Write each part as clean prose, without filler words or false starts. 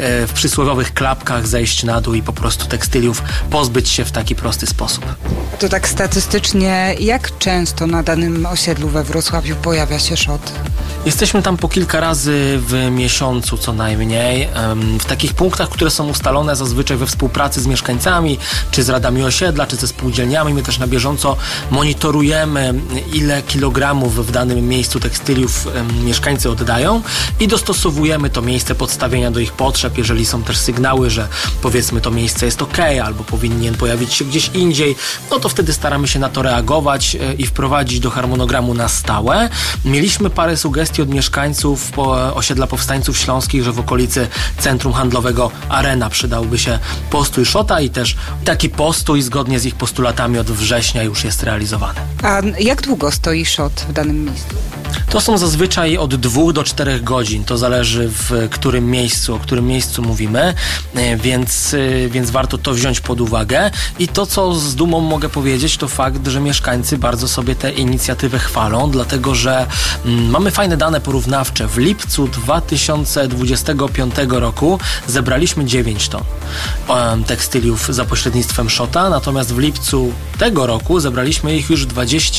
w przysłowiowych klapkach zejść na dół i po prostu tekstyliów pozbyć się w taki prosty sposób. To tak statystycznie, jak często na danym osiedlu we Wrocławiu pojawia się szot? Jesteśmy tam po kilka razy w miesiącu co najmniej, w takich punktach, które są ustalone zazwyczaj we współpracy z mieszkańcami, czy z radami osiedla, czy ze spółdzielniami. My też na bieżąco monitorujemy, ile kilogramów w danym miejscu tekstyliów mieszkańcy oddają i dostosowujemy to miejsce podstawienia do ich potrzeb. Jeżeli są też sygnały, że powiedzmy to miejsce jest okej, albo powinien pojawić się gdzieś indziej, no to wtedy staramy się na to reagować i wprowadzić do harmonogramu na stałe. Mieliśmy parę sugestii od mieszkańców osiedla Powstańców Śląskich, że w okolicy centrum handlowego Arena przydałby się postój szota i też taki postój zgodnie z ich postulatami od września już jest realizowany. A jak długo stoi szot w danym miejscu? To są zazwyczaj od 2 do 4 godzin. To zależy o którym miejscu mówimy, więc warto to wziąć pod uwagę. I to, co z dumą mogę powiedzieć, to fakt, że mieszkańcy bardzo sobie tę inicjatywę chwalą, dlatego że mamy fajne dane porównawcze. W lipcu 2025 roku zebraliśmy 9 ton tekstyliów za pośrednictwem szota, natomiast w lipcu tego roku zebraliśmy ich już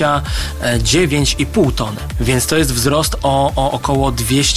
29,5 tony, więc to jest wzrost o około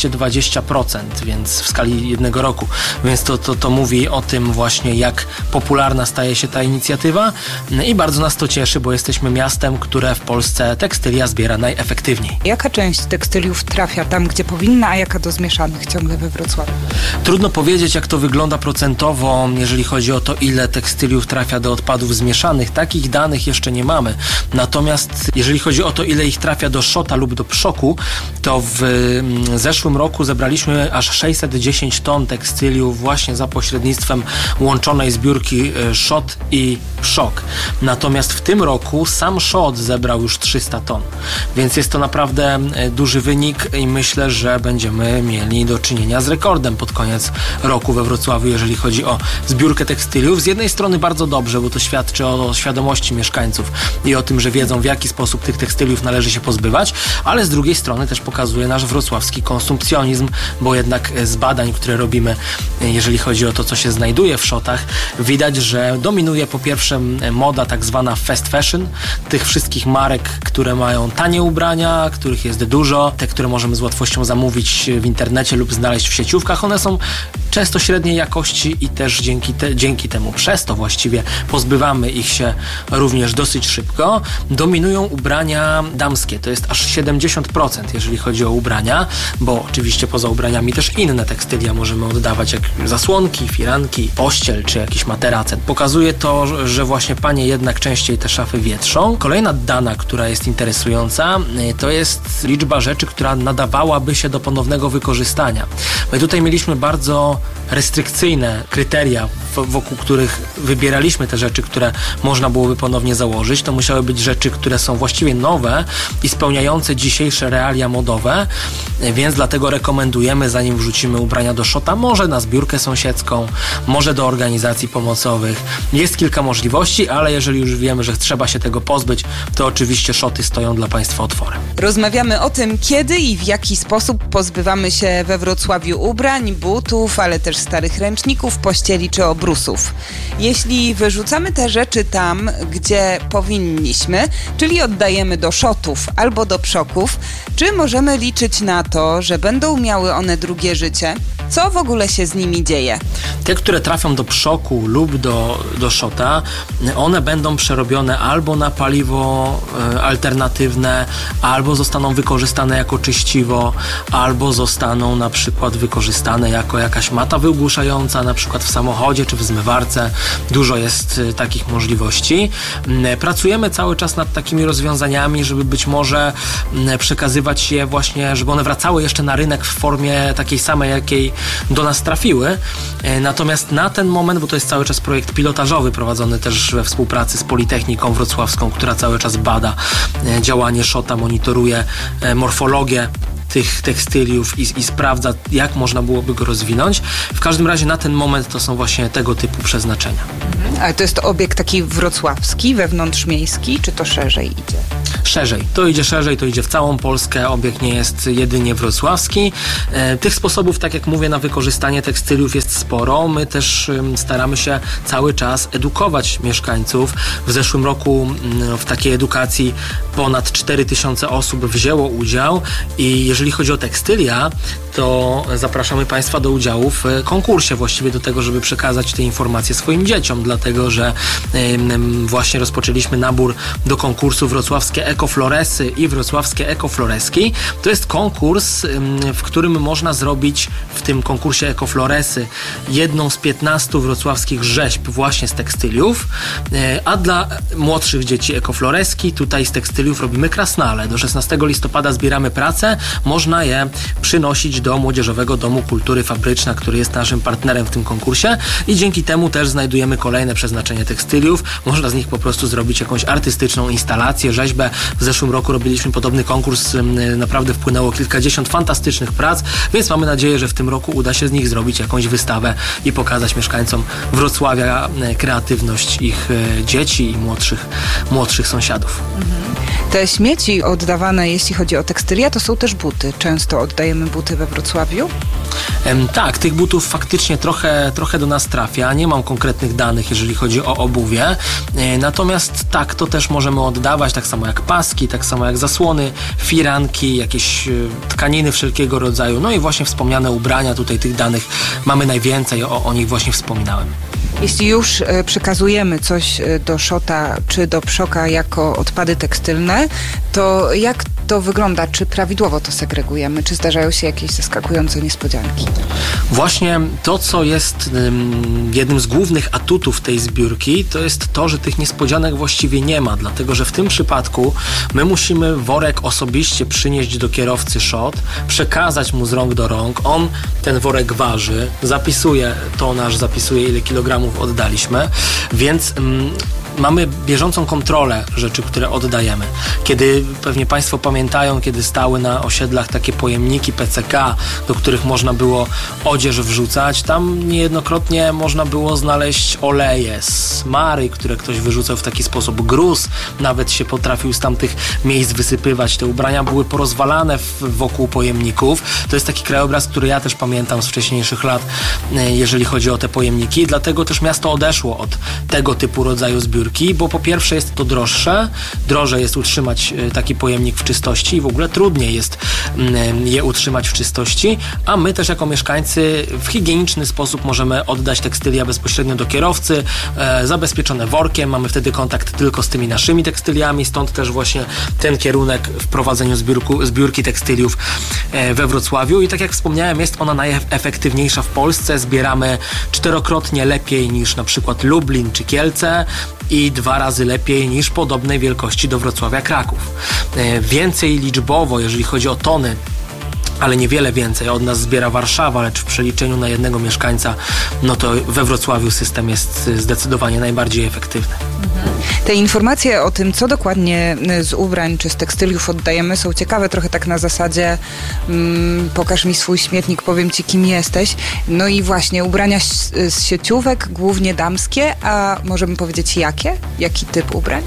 220%, więc w skali jednego roku. Więc to mówi o tym właśnie, jak popularna staje się ta inicjatywa i bardzo nas to cieszy, bo jesteśmy miastem, które w Polsce tekstylia zbiera najefektywniej. Jaka część tekstyliów trafia tam, gdzie powinna, a jaka do zmieszanych ciągle we Wrocławiu? Trudno powiedzieć, jak to wygląda procentowo, jeżeli chodzi o to, ile tekstyliów trafia do odpadów zmieszanych. Takich danych jeszcze nie mamy. Natomiast jeżeli chodzi o to, ile ich trafia do szota lub do pszoku, to w zeszłym roku zebraliśmy aż 610 ton tekstyliów właśnie za pośrednictwem łączonej zbiórki szot i pszok. Natomiast w tym roku sam szot zebrał już 300 ton. Więc jest to naprawdę duży wynik i myślę, że będziemy mieli do czynienia z rekordem pod koniec roku we Wrocławiu, jeżeli chodzi o zbiórkę tekstyliów. Z jednej strony bardzo dobrze, bo to świadczy o świadomości mieszkańców i o tym, że wiedzą, w jaki sposób tych tekstyliów należy się pozbywać, ale z drugiej strony też pokazuje nasz wrocławski konsumpcjonizm, bo jednak z badań, które robimy, jeżeli chodzi o to, co się znajduje w szotach, widać, że dominuje po pierwsze moda tak zwana fast fashion, tych wszystkich marek, które mają tanie ubrania, których jest dużo, te, które możemy z łatwością zamówić w internecie lub znaleźć w sieciówkach, one są często średniej jakości i też dzięki temu, przez to właściwie pozbywamy ich się również dosyć szybko. Dominują ubrania damskie, to jest aż 70%, jeżeli chodzi o ubrania, bo oczywiście poza ubraniami też inne tekstylia możemy oddawać, jak zasłonki, firanki, pościel czy jakiś materacet. Pokazuje to, że właśnie panie jednak częściej te szafy wietrzą. Kolejna dana, która jest interesująca, to jest liczba rzeczy, która nadawałaby się do ponownego wykorzystania. My tutaj mieliśmy bardzo restrykcyjne kryteria, wokół których wybieraliśmy te rzeczy, które można byłoby ponownie założyć. To musiały być rzeczy, które są właściwie nowe i spełniające dzisiejsze realia modowe, więc dlatego rekomendujemy, zanim wrzucimy ubrania do szota, może na zbiórkę sąsiedzką, może do organizacji pomocowych. Jest kilka możliwości, ale jeżeli już wiemy, że trzeba się tego pozbyć, to oczywiście szoty stoją dla Państwa otworem. Rozmawiamy o tym, kiedy i w jaki sposób pozbywamy się we Wrocławiu ubrań, butów, ale też starych ręczników, pościeli czy obrusów. Jeśli wyrzucamy te rzeczy tam, gdzie powinniśmy, czyli oddajemy do szotów albo do pszoków, czy możemy liczyć na to, że będą miały one drugie życie? Co w ogóle się z nimi dzieje? Te, które trafią do pszoku lub do szota, one będą przerobione albo na paliwo alternatywne, albo zostaną wykorzystane jako czyściwo, albo zostaną na przykład wykorzystane jako jakaś mata wygłuszająca, na przykład w samochodzie czy w zmywarce. Dużo jest takich możliwości. Pracujemy cały czas nad takimi rozwiązaniami, żeby być może przekazywać je właśnie, żeby one wracały jeszcze na rynek w formie takiej samej, jakiej do nas trafiły. Natomiast na ten moment, bo to jest cały czas projekt pilotażowy prowadzony też we współpracy z Politechniką Wrocławską, która cały czas bada działanie szota, monitoruje morfologię tych tekstyliów i sprawdza, jak można byłoby go rozwinąć. W każdym razie na ten moment to są właśnie tego typu przeznaczenia. Ale to jest obiekt taki wrocławski, wewnątrzmiejski, czy to szerzej idzie? szerzej. To idzie w całą Polskę, obieg nie jest jedynie wrocławski. Tych sposobów, tak jak mówię, na wykorzystanie tekstyliów jest sporo. My też staramy się cały czas edukować mieszkańców. W zeszłym roku w takiej edukacji ponad 4000 osób wzięło udział i jeżeli chodzi o tekstylia, to zapraszamy Państwa do udziału w konkursie, właściwie do tego, żeby przekazać te informacje swoim dzieciom, dlatego że właśnie rozpoczęliśmy nabór do konkursu Wrocławskie Ekofloresy i Wrocławskie Ekofloreski. To jest konkurs, w którym można zrobić w tym konkursie Ekofloresy jedną z 15 wrocławskich rzeźb właśnie z tekstyliów, a dla młodszych dzieci Ekofloreski tutaj z tekstyliów robimy krasnale. Do 16 listopada zbieramy pracę, można je przynosić do Młodzieżowego Domu Kultury Fabryczna, który jest naszym partnerem w tym konkursie i dzięki temu też znajdujemy kolejne przeznaczenie tekstyliów. Można z nich po prostu zrobić jakąś artystyczną instalację, rzeźbę. W zeszłym roku robiliśmy podobny konkurs, naprawdę wpłynęło kilkadziesiąt fantastycznych prac, więc mamy nadzieję, że w tym roku uda się z nich zrobić jakąś wystawę i pokazać mieszkańcom Wrocławia kreatywność ich dzieci i młodszych sąsiadów. Te śmieci oddawane, jeśli chodzi o tekstylia, to są też buty. Często oddajemy buty we Wrocławiu? Tak, tych butów faktycznie trochę do nas trafia. Nie mam konkretnych danych, jeżeli chodzi o obuwie. Natomiast tak, to też możemy oddawać, tak samo jak paski, tak samo jak zasłony, firanki, jakieś tkaniny wszelkiego rodzaju. No i właśnie wspomniane ubrania, tutaj tych danych mamy najwięcej, o nich właśnie wspominałem. Jeśli już przekazujemy coś do szota czy do pszoka jako odpady tekstylne, to jak to wygląda? Czy prawidłowo to segregujemy? Czy zdarzają się jakieś zaskakujące niespodzianki? Właśnie to, co jest jednym z głównych atutów tej zbiórki, to jest to, że tych niespodzianek właściwie nie ma, dlatego że w tym przypadku my musimy worek osobiście przynieść do kierowcy szot, przekazać mu z rąk do rąk, on ten worek waży, zapisuje tonaż, zapisuje ile kilogramów oddaliśmy, więc mamy bieżącą kontrolę rzeczy, które oddajemy. Kiedy pewnie Państwo pamiętają, kiedy stały na osiedlach takie pojemniki PCK, do których można było odzież wrzucać, tam niejednokrotnie można było znaleźć oleje, smary, które ktoś wyrzucał w taki sposób, gruz nawet się potrafił z tamtych miejsc wysypywać. Te ubrania były porozwalane wokół pojemników. To jest taki krajobraz, który ja też pamiętam z wcześniejszych lat, jeżeli chodzi o te pojemniki. Dlatego też miasto odeszło od tego typu rodzaju zbiórki, bo po pierwsze jest to drożej jest utrzymać taki pojemnik w czystości i w ogóle trudniej jest je utrzymać w czystości, a my też jako mieszkańcy w higieniczny sposób możemy oddać tekstylia bezpośrednio do kierowcy, zabezpieczone workiem, mamy wtedy kontakt tylko z tymi naszymi tekstyliami, stąd też właśnie ten kierunek w prowadzeniu zbiórki tekstyliów we Wrocławiu i tak jak wspomniałem, jest ona najefektywniejsza w Polsce, zbieramy 4-krotnie lepiej niż na przykład Lublin czy Kielce i 2 razy lepiej niż podobnej wielkości do Wrocławia Kraków. Więcej liczbowo, jeżeli chodzi o tony, ale niewiele więcej od nas zbiera Warszawa, lecz w przeliczeniu na jednego mieszkańca, no to we Wrocławiu system jest zdecydowanie najbardziej efektywny. Te informacje o tym, co dokładnie z ubrań czy z tekstyliów oddajemy, są ciekawe, trochę tak na zasadzie pokaż mi swój śmietnik, powiem ci, kim jesteś. No i właśnie ubrania z sieciówek, głównie damskie, a możemy powiedzieć jakie? Jaki typ ubrań?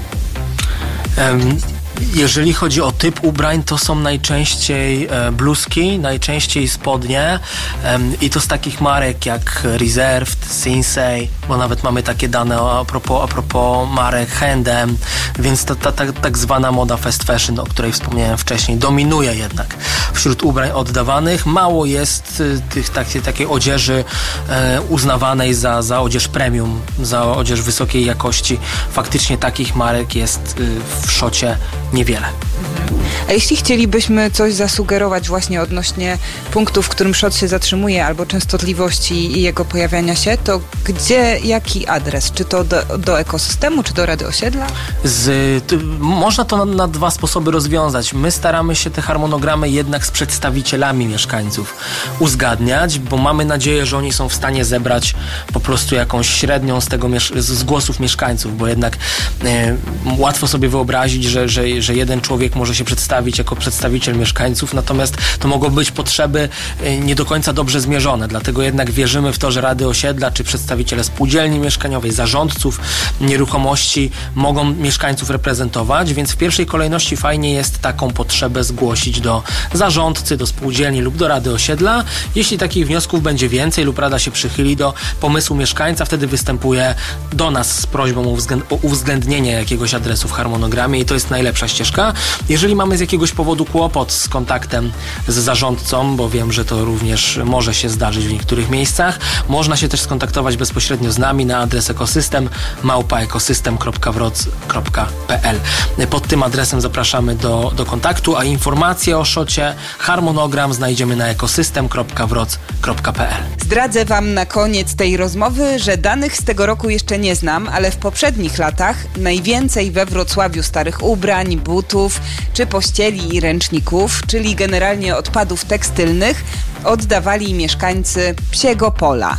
Jeżeli chodzi o typ ubrań, to są najczęściej bluzki, najczęściej spodnie i to z takich marek jak Reserved, Sinsei, bo nawet mamy takie dane a propos marek H&M, więc ta tak zwana moda fast fashion, o której wspomniałem wcześniej, dominuje jednak wśród ubrań oddawanych. Mało jest takiej odzieży uznawanej za odzież premium, za odzież wysokiej jakości. Faktycznie takich marek jest w szocie niewiele. A jeśli chcielibyśmy coś zasugerować właśnie odnośnie punktu, w którym szot się zatrzymuje, albo częstotliwości jego pojawiania się, to gdzie, jaki adres? Czy to do ekosystemu, czy do Rady Osiedla? Można to na 2 sposoby rozwiązać. My staramy się te harmonogramy jednak z przedstawicielami mieszkańców uzgadniać, bo mamy nadzieję, że oni są w stanie zebrać po prostu jakąś średnią z głosów mieszkańców, bo jednak łatwo sobie wyobrazić, że że jeden człowiek może się przedstawić jako przedstawiciel mieszkańców, natomiast to mogą być potrzeby nie do końca dobrze zmierzone. Dlatego jednak wierzymy w to, że rady osiedla czy przedstawiciele spółdzielni mieszkaniowej, zarządców nieruchomości mogą mieszkańców reprezentować, więc w pierwszej kolejności fajnie jest taką potrzebę zgłosić do zarządcy, do spółdzielni lub do rady osiedla. Jeśli takich wniosków będzie więcej lub rada się przychyli do pomysłu mieszkańca, wtedy występuje do nas z prośbą o uwzględnienie jakiegoś adresu w harmonogramie i to jest najlepsza ścieżka. Jeżeli mamy z jakiegoś powodu kłopot z kontaktem z zarządcą, bo wiem, że to również może się zdarzyć w niektórych miejscach, można się też skontaktować bezpośrednio z nami na adres ekosystem@ekosystem.wroc.pl. Pod tym adresem zapraszamy do kontaktu, a informacje o szocie, harmonogram znajdziemy na ekosystem.wroc.pl. Zdradzę Wam na koniec tej rozmowy, że danych z tego roku jeszcze nie znam, ale w poprzednich latach najwięcej we Wrocławiu starych ubrań, butów czy pościeli i ręczników, czyli generalnie odpadów tekstylnych, oddawali mieszkańcy Psiego Pola.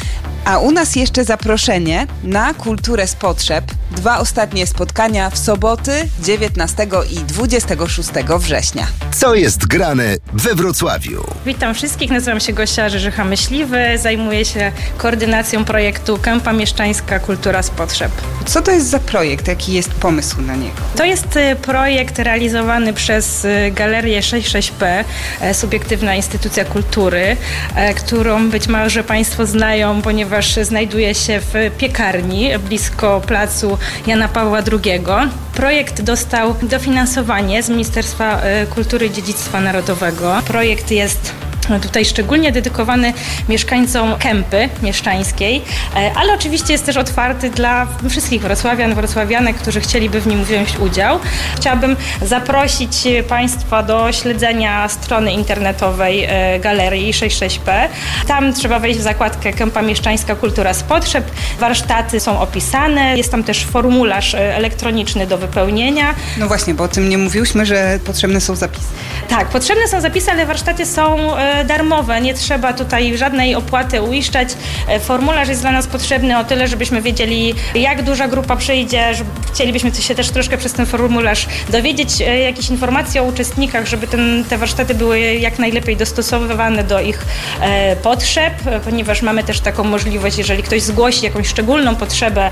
A u nas jeszcze zaproszenie na Kulturę z Potrzeb. 2 ostatnie spotkania w soboty 19 i 26 września. Co jest grane we Wrocławiu? Witam wszystkich, nazywam się Gosia Rzeżycha-Myśliwy, zajmuję się koordynacją projektu Kępa Mieszczańska Kultura z Potrzeb. Co to jest za projekt? Jaki jest pomysł na niego? To jest projekt realizowany przez Galerię 66P, subiektywna instytucja kultury, którą być może Państwo znają, ponieważ znajduje się w piekarni blisko placu Jana Pawła II. Projekt dostał dofinansowanie z Ministerstwa Kultury i Dziedzictwa Narodowego. Projekt jest tutaj szczególnie dedykowany mieszkańcom Kępy Mieszczańskiej, ale oczywiście jest też otwarty dla wszystkich wrocławian, wrocławianek, którzy chcieliby w nim wziąć udział. Chciałabym zaprosić Państwa do śledzenia strony internetowej Galerii 66P. Tam trzeba wejść w zakładkę Kępa Mieszczańska Kultura z Potrzeb. Warsztaty są opisane. Jest tam też formularz elektroniczny do wypełnienia. No właśnie, bo o tym nie mówiłyśmy, że potrzebne są zapisy. Tak, potrzebne są zapisy, ale warsztaty są darmowe. Nie trzeba tutaj żadnej opłaty uiszczać. Formularz jest dla nas potrzebny o tyle, żebyśmy wiedzieli, jak duża grupa przyjdzie. Chcielibyśmy się też troszkę przez ten formularz dowiedzieć jakieś informacje o uczestnikach, żeby te warsztaty były jak najlepiej dostosowywane do ich potrzeb, ponieważ mamy też taką możliwość, jeżeli ktoś zgłosi jakąś szczególną potrzebę,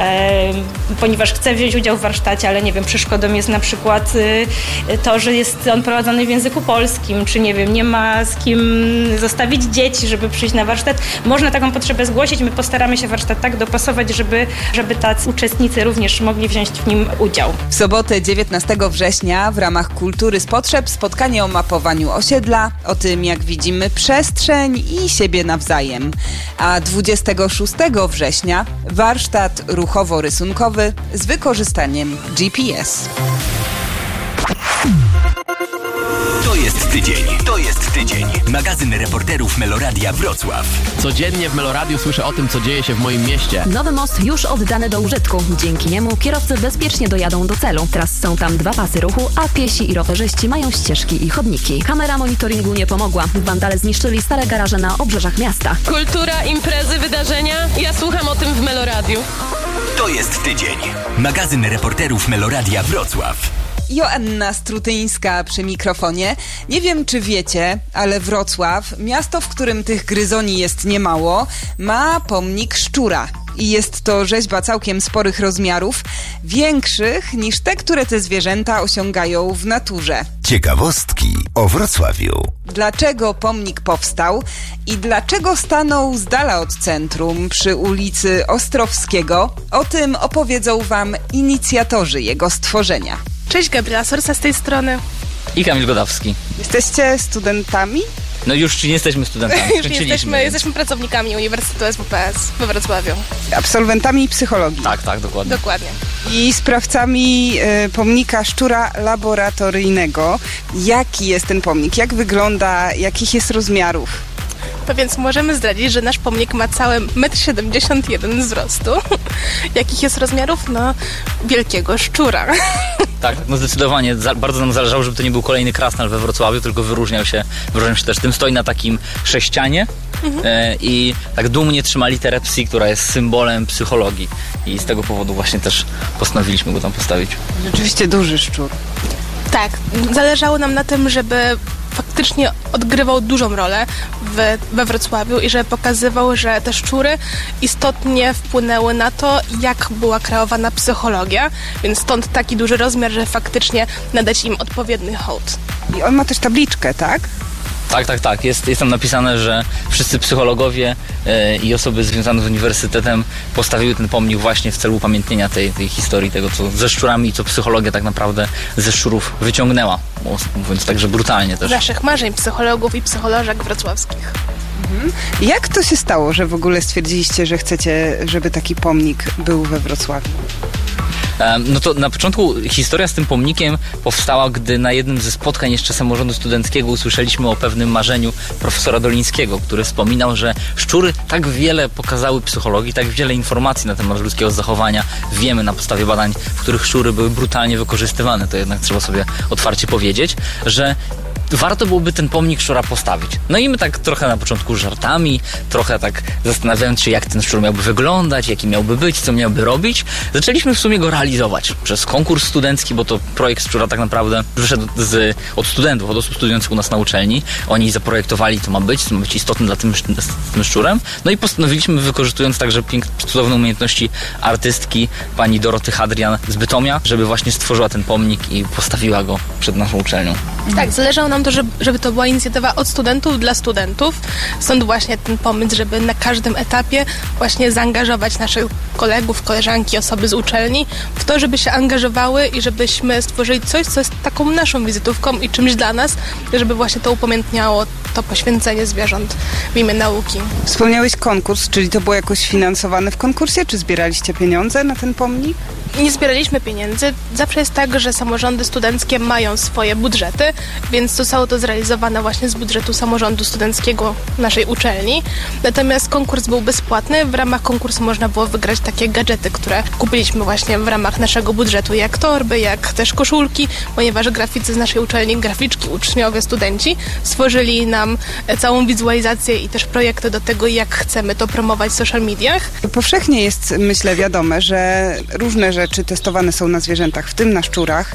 ponieważ chce wziąć udział w warsztacie, ale nie wiem, przeszkodą jest na przykład to, że jest on prowadzony w języku polskim, czy nie wiem, nie ma z kim zostawić dzieci, żeby przyjść na warsztat. Można taką potrzebę zgłosić. My postaramy się warsztat tak dopasować, żeby tacy uczestnicy również mogli wziąć w nim udział. W sobotę 19 września w ramach Kultury z Potrzeb spotkanie o mapowaniu osiedla, o tym jak widzimy przestrzeń i siebie nawzajem. A 26 września warsztat ruchowo-rysunkowy z wykorzystaniem GPS. To jest tydzień. Magazyn reporterów Meloradia Wrocław. Codziennie w Meloradiu słyszę o tym, co dzieje się w moim mieście. Nowy most już oddany do użytku. Dzięki niemu kierowcy bezpiecznie dojadą do celu. Teraz są tam 2 pasy ruchu, a piesi i rowerzyści mają ścieżki i chodniki. Kamera monitoringu nie pomogła. Wandale zniszczyli stare garaże na obrzeżach miasta. Kultura, imprezy, wydarzenia. Ja słucham o tym w Meloradiu. To jest tydzień. Magazyn reporterów Meloradia Wrocław. Joanna Strutyńska przy mikrofonie. Nie wiem, czy wiecie, ale Wrocław, miasto, w którym tych gryzoni jest niemało, ma pomnik szczura. I jest to rzeźba całkiem sporych rozmiarów, większych niż te, które te zwierzęta osiągają w naturze. Ciekawostki o Wrocławiu. Dlaczego pomnik powstał i dlaczego stanął z dala od centrum przy ulicy Ostrowskiego? O tym opowiedzą Wam inicjatorzy jego stworzenia. Cześć, Gabriela Sorsa z tej strony. I Kamil Godawski. Jesteście studentami? No już nie jesteśmy studentami, Jesteśmy pracownikami Uniwersytetu SWPS we Wrocławiu. Absolwentami psychologii. Tak, dokładnie. Dokładnie. I sprawcami pomnika szczura laboratoryjnego. Jaki jest ten pomnik? Jak wygląda? Jakich jest rozmiarów? No więc możemy zdradzić, że nasz pomnik ma całe 1,71 m wzrostu. Jakich jest rozmiarów? No, wielkiego szczura. Tak, no zdecydowanie. Bardzo nam zależało, żeby to nie był kolejny krasnal we Wrocławiu, tylko wyróżniał się też tym. Stoi na takim sześcianie i tak dumnie trzyma literę psi, która jest symbolem psychologii. I z tego powodu właśnie też postanowiliśmy go tam postawić. Rzeczywiście duży szczur. Tak, zależało nam na tym, żeby faktycznie odgrywał dużą rolę we Wrocławiu i że pokazywał, że te szczury istotnie wpłynęły na to, jak była kreowana psychologia, więc stąd taki duży rozmiar, że faktycznie nadać im odpowiedni hołd. I on ma też tabliczkę, tak? Tak. Jest tam napisane, że wszyscy psychologowie i osoby związane z uniwersytetem postawiły ten pomnik właśnie w celu upamiętnienia tej historii, tego co ze szczurami i co psychologia tak naprawdę ze szczurów wyciągnęła, mówiąc także brutalnie też. Naszych marzeń psychologów i psycholożek wrocławskich. Jak to się stało, że w ogóle stwierdziliście, że chcecie, żeby taki pomnik był we Wrocławiu? No to na początku historia z tym pomnikiem powstała, gdy na jednym ze spotkań jeszcze samorządu studenckiego usłyszeliśmy o pewnym marzeniu profesora Dolińskiego, który wspominał, że szczury tak wiele pokazały psychologii, tak wiele informacji na temat ludzkiego zachowania wiemy na podstawie badań, w których szczury były brutalnie wykorzystywane, to jednak trzeba sobie otwarcie powiedzieć, że warto byłoby ten pomnik szczura postawić. No i my tak trochę na początku żartami, trochę tak zastanawiając się, jak ten szczur miałby wyglądać, jaki miałby być, co miałby robić, zaczęliśmy w sumie go realizować przez konkurs studencki, bo to projekt szczura tak naprawdę wyszedł od studentów, od osób studiujących u nas na uczelni. Oni zaprojektowali, co ma być istotne dla tym szczurem. No i postanowiliśmy, wykorzystując także cudowne umiejętności artystki pani Doroty Hadrian z Bytomia, żeby właśnie stworzyła ten pomnik i postawiła go przed naszą uczelnią. Tak, zależało nam to, żeby to była inicjatywa od studentów dla studentów. Stąd właśnie ten pomysł, żeby na każdym etapie właśnie zaangażować naszych kolegów, koleżanki, osoby z uczelni w to, żeby się angażowały i żebyśmy stworzyli coś, co jest taką naszą wizytówką i czymś dla nas, żeby właśnie to upamiętniało to poświęcenie zwierząt w imię nauki. Wspomniałeś konkurs, czyli to było jakoś finansowane w konkursie, czy zbieraliście pieniądze na ten pomnik? Nie zbieraliśmy pieniędzy. Zawsze jest tak, że samorządy studenckie mają swoje budżety, więc zostało to zrealizowane właśnie z budżetu samorządu studenckiego naszej uczelni. Natomiast konkurs był bezpłatny. W ramach konkursu można było wygrać takie gadżety, które kupiliśmy właśnie w ramach naszego budżetu, jak torby, jak też koszulki, ponieważ graficy z naszej uczelni, graficzki, uczniowie, studenci stworzyli nam całą wizualizację i też projekty do tego, jak chcemy to promować w social mediach. Powszechnie jest, myślę, wiadome, że różne rzeczy testowane są na zwierzętach, w tym na szczurach,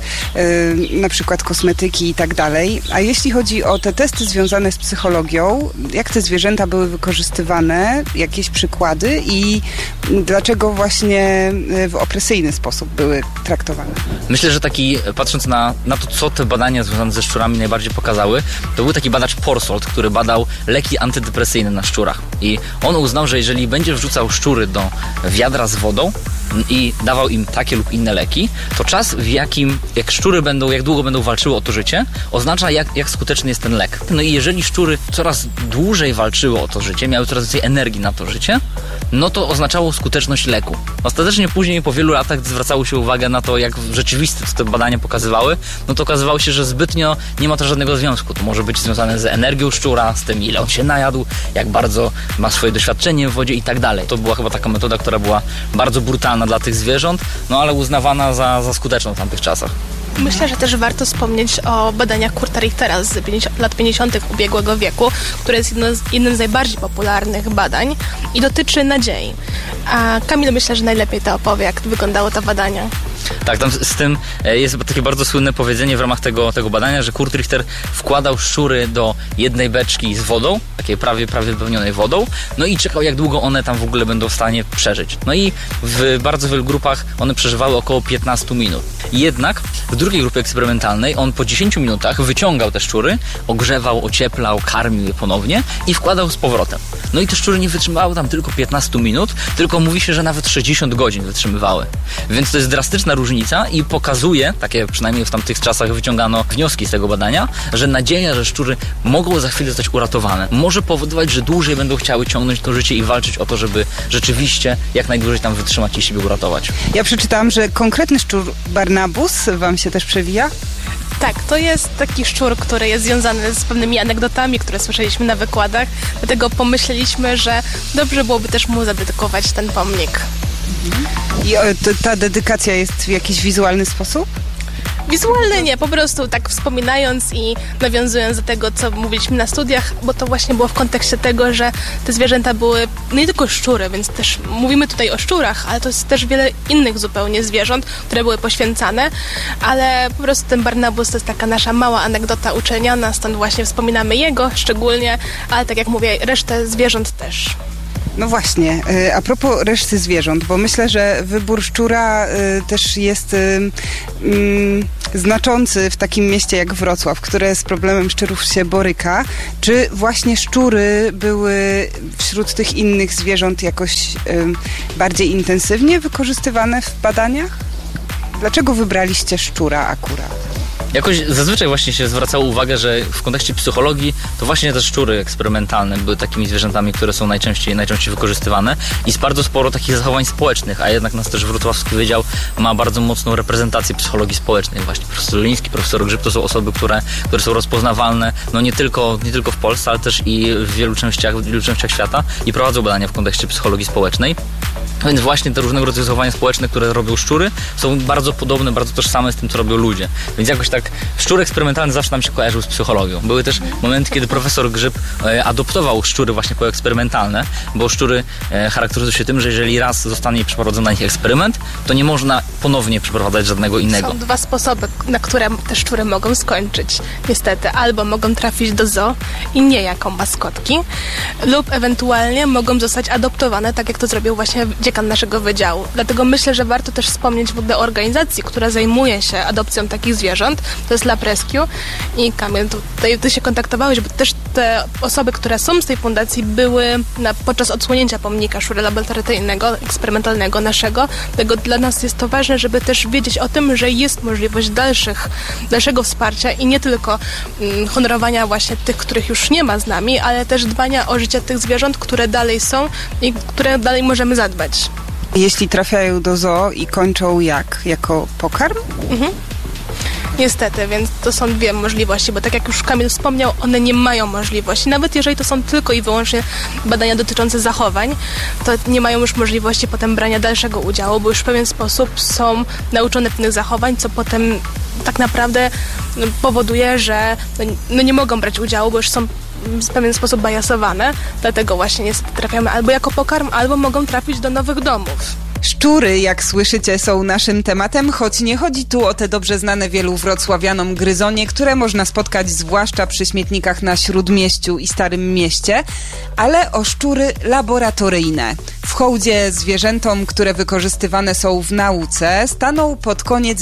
na przykład kosmetyki i tak dalej. A jeśli chodzi o te testy związane z psychologią, jak te zwierzęta były wykorzystywane, jakieś przykłady i dlaczego właśnie w opresyjny sposób były traktowane? Myślę, że patrząc na to, co te badania związane ze szczurami najbardziej pokazały, to był taki badacz Porsold, który badał leki antydepresyjne na szczurach. I on uznał, że jeżeli będzie wrzucał szczury do wiadra z wodą i dawał im takie lub inne leki, to czas, jak długo będą walczyły o to życie, oznacza, jak skuteczny jest ten lek. No i jeżeli szczury coraz dłużej walczyły o to życie, miały coraz więcej energii na to życie, no to oznaczało skuteczność leku. Ostatecznie później, po wielu latach, gdy zwracało się uwagę na to, jak rzeczywiste te badania pokazywały, no to okazywało się, że zbytnio nie ma to żadnego związku. To może być związane z energią szczura, z tym, ile on się najadł, jak bardzo ma swoje doświadczenie w wodzie i tak dalej. To była chyba taka metoda, która była bardzo brutalna dla tych zwierząt, no ale uznawana za skuteczną w tamtych czasach. Myślę, że też warto wspomnieć o badaniach Kurta Richtera z lat 50. ubiegłego wieku, które jest jednym z najbardziej popularnych badań i dotyczy nadziei. A Kamil, myślę, że najlepiej to opowie, jak wyglądało to badanie. Tak, tam z tym jest takie bardzo słynne powiedzenie w ramach tego badania, że Kurt Richter wkładał szczury do jednej beczki z wodą, takiej prawie wypełnionej wodą, no i czekał, jak długo one tam w ogóle będą w stanie przeżyć. No i w bardzo wielu grupach one przeżywały około 15 minut. Jednak w drugiej grupie eksperymentalnej on po 10 minutach wyciągał te szczury, ogrzewał, ocieplał, karmił je ponownie i wkładał z powrotem. No i te szczury nie wytrzymywały tam tylko 15 minut, tylko mówi się, że nawet 60 godzin wytrzymywały. Więc to jest drastyczna różnica i pokazuje, takie przynajmniej w tamtych czasach wyciągano wnioski z tego badania, że nadzieja, że szczury mogą za chwilę zostać uratowane, może powodować, że dłużej będą chciały ciągnąć to życie i walczyć o to, żeby rzeczywiście jak najdłużej tam wytrzymać i siebie uratować. Ja przeczytałam, że konkretny szczur Barnabus wam się też przewija? Tak, to jest taki szczur, który jest związany z pewnymi anegdotami, które słyszeliśmy na wykładach, dlatego pomyśleliśmy, że dobrze byłoby też mu zadedykować ten pomnik. I ta dedykacja jest w jakiś wizualny sposób? Wizualny nie, po prostu tak wspominając i nawiązując do tego, co mówiliśmy na studiach, bo to właśnie było w kontekście tego, że te zwierzęta były nie tylko szczury, więc też mówimy tutaj o szczurach, ale to jest też wiele innych zupełnie zwierząt, które były poświęcane, ale po prostu ten Barnabus to jest taka nasza mała anegdota uczelniana, stąd właśnie wspominamy jego szczególnie, ale tak jak mówię, resztę zwierząt też. No właśnie, a propos reszty zwierząt, bo myślę, że wybór szczura też jest znaczący w takim mieście jak Wrocław, które z problemem szczurów się boryka. Czy właśnie szczury były wśród tych innych zwierząt jakoś bardziej intensywnie wykorzystywane w badaniach? Dlaczego wybraliście szczura akurat? Jakoś zazwyczaj właśnie się zwracało uwagę, że w kontekście psychologii to właśnie te szczury eksperymentalne były takimi zwierzętami, które są najczęściej wykorzystywane i jest bardzo sporo takich zachowań społecznych, a jednak nas też wrocławski wydział ma bardzo mocną reprezentację psychologii społecznej. Właśnie profesor Liński, profesor Grzyb to są osoby, które są rozpoznawalne nie tylko w Polsce, ale też i w wielu częściach świata i prowadzą badania w kontekście psychologii społecznej. Więc właśnie te różnego rodzaju zachowania społeczne, które robią szczury, są bardzo podobne, bardzo tożsame z tym, co robią ludzie. Więc jakoś tak szczur eksperymentalny zawsze nam się kojarzył z psychologią. Były też momenty, kiedy profesor Grzyb adoptował szczury właśnie poeksperymentalne, bo szczury charakteryzują się tym, że jeżeli raz zostanie przeprowadzony na nich eksperyment, to nie można ponownie przeprowadzać żadnego innego. Są dwa sposoby, na które te szczury mogą skończyć. Niestety, albo mogą trafić do zoo i nie jako maskotki, lub ewentualnie mogą zostać adoptowane, tak jak to zrobił właśnie dziekan naszego wydziału. Dlatego myślę, że warto też wspomnieć w ogóle o organizacji, która zajmuje się adopcją takich zwierząt. To jest Lab Rescue i Kamil, tutaj ty się kontaktowałeś, bo też te osoby, które są z tej fundacji były podczas odsłonięcia pomnika szczura laboratoryjnego, eksperymentalnego naszego. Dlatego dla nas jest to ważne, żeby też wiedzieć o tym, że jest możliwość dalszego wsparcia i nie tylko honorowania właśnie tych, których już nie ma z nami, ale też dbania o życie tych zwierząt, które dalej są i które dalej możemy zadbać. Jeśli trafiają do zoo i kończą jak? Jako pokarm? Mhm. Niestety, więc to są dwie możliwości, bo tak jak już Kamil wspomniał, one nie mają możliwości. Nawet jeżeli to są tylko i wyłącznie badania dotyczące zachowań, to nie mają już możliwości potem brania dalszego udziału, bo już w pewien sposób są nauczone pewnych zachowań, co potem tak naprawdę powoduje, że nie mogą brać udziału, bo już są w pewien sposób bajasowane. Dlatego właśnie niestety trafiamy albo jako pokarm, albo mogą trafić do nowych domów. Szczury, jak słyszycie, są naszym tematem, choć nie chodzi tu o te dobrze znane wielu wrocławianom gryzonie, które można spotkać zwłaszcza przy śmietnikach na Śródmieściu i Starym Mieście, ale o szczury laboratoryjne. W hołdzie zwierzętom, które wykorzystywane są w nauce, stanął pod koniec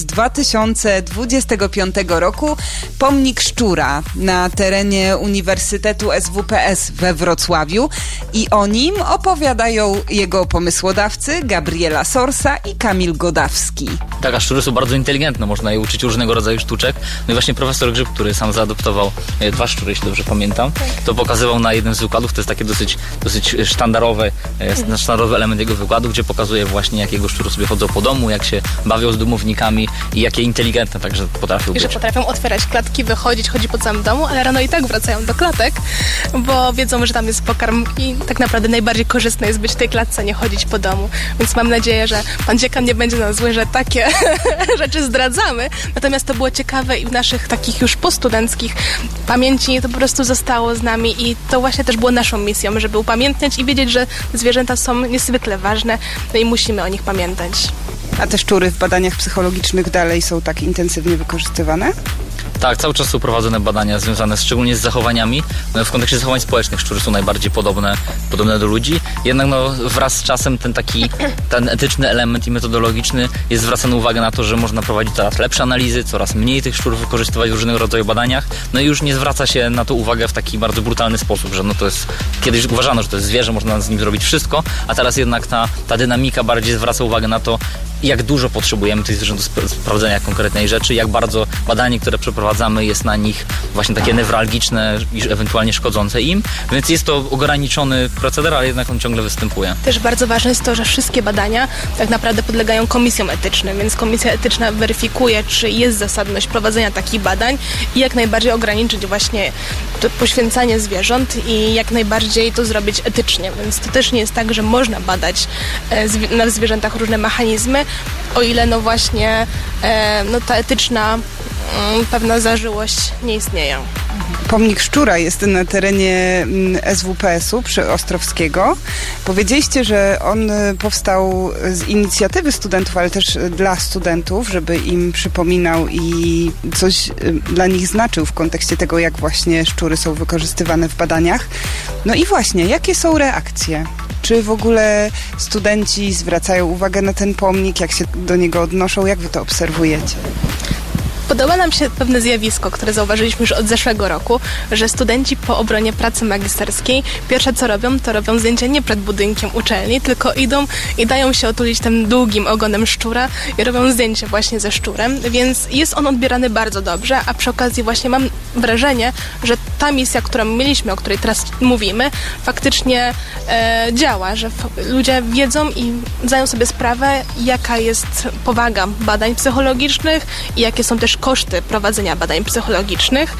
2025 roku pomnik szczura na terenie Uniwersytetu SWPS we Wrocławiu i o nim opowiadają jego pomysłodawcy Gabriela Sorsa i Kamil Godawski. Tak, a szczury są bardzo inteligentne, można je uczyć różnego rodzaju sztuczek. No i właśnie profesor Grzyb, który sam zaadoptował 2 szczury, jeśli dobrze pamiętam, to pokazywał na jednym z wykładów, to jest takie dosyć sztandarowy element jego wykładu, gdzie pokazuje właśnie, jak jego szczury sobie chodzą po domu, jak się bawią z domownikami i jakie inteligentne także potrafią być. I że potrafią otwierać klatki, wychodzić, chodzić po całym domu, ale rano i tak wracają do klatek, bo wiedzą, że tam jest pokarm i tak naprawdę najbardziej korzystne jest być w tej klatce, nie chodzić po domu. Więc mam nadzieję, że pan dziekan nie będzie nas zły, że takie rzeczy zdradzamy. Natomiast to było ciekawe i w naszych takich już poststudenckich pamięci to po prostu zostało z nami i to właśnie też było naszą misją, żeby upamiętniać i wiedzieć, że zwierzęta są niezwykle ważne, no i musimy o nich pamiętać. A te szczury w badaniach psychologicznych dalej są tak intensywnie wykorzystywane? Tak, cały czas są prowadzone badania związane szczególnie z zachowaniami. W kontekście zachowań społecznych szczury są najbardziej podobne do ludzi. Jednak wraz z czasem ten etyczny element i metodologiczny jest zwracana uwaga na to, że można prowadzić coraz lepsze analizy, coraz mniej tych szczurów wykorzystywać w różnego rodzaju badaniach. No i już nie zwraca się na to uwagę w taki bardzo brutalny sposób, że to jest, kiedyś uważano, że to jest zwierzę, można z nim zrobić wszystko, a teraz jednak ta dynamika bardziej zwraca uwagę na to, jak dużo potrzebujemy tych zwierząt do sprawdzenia konkretnej rzeczy, jak bardzo badanie, które przeprowadzamy, jest na nich właśnie takie newralgiczne i ewentualnie szkodzące im, więc jest to ograniczony proceder, ale jednak on ciągle występuje. Też bardzo ważne jest to, że wszystkie badania tak naprawdę podlegają komisjom etycznym, więc komisja etyczna weryfikuje, czy jest zasadność prowadzenia takich badań i jak najbardziej ograniczyć właśnie to poświęcanie zwierząt i jak najbardziej to zrobić etycznie, więc to też nie jest tak, że można badać na zwierzętach różne mechanizmy, o ile no właśnie ta etyczna pewna zażyłość nie istnieje. Pomnik szczura jest na terenie SWPS-u przy Ostrowskiego. Powiedzieliście, że on powstał z inicjatywy studentów, ale też dla studentów, żeby im przypominał i coś dla nich znaczył w kontekście tego, jak właśnie szczury są wykorzystywane w badaniach. No i właśnie, jakie są reakcje? Czy w ogóle studenci zwracają uwagę na ten pomnik, jak się do niego odnoszą? Jak wy to obserwujecie? Podoba nam się pewne zjawisko, które zauważyliśmy już od zeszłego roku, że studenci po obronie pracy magisterskiej pierwsze co robią, to robią zdjęcia nie przed budynkiem uczelni, tylko idą i dają się otulić tym długim ogonem szczura i robią zdjęcie właśnie ze szczurem, więc jest on odbierany bardzo dobrze, a przy okazji właśnie mam wrażenie, że ta misja, którą mieliśmy, o której teraz mówimy, faktycznie działa, że ludzie wiedzą i zdają sobie sprawę, jaka jest powaga badań psychologicznych i jakie są też koszty prowadzenia badań psychologicznych,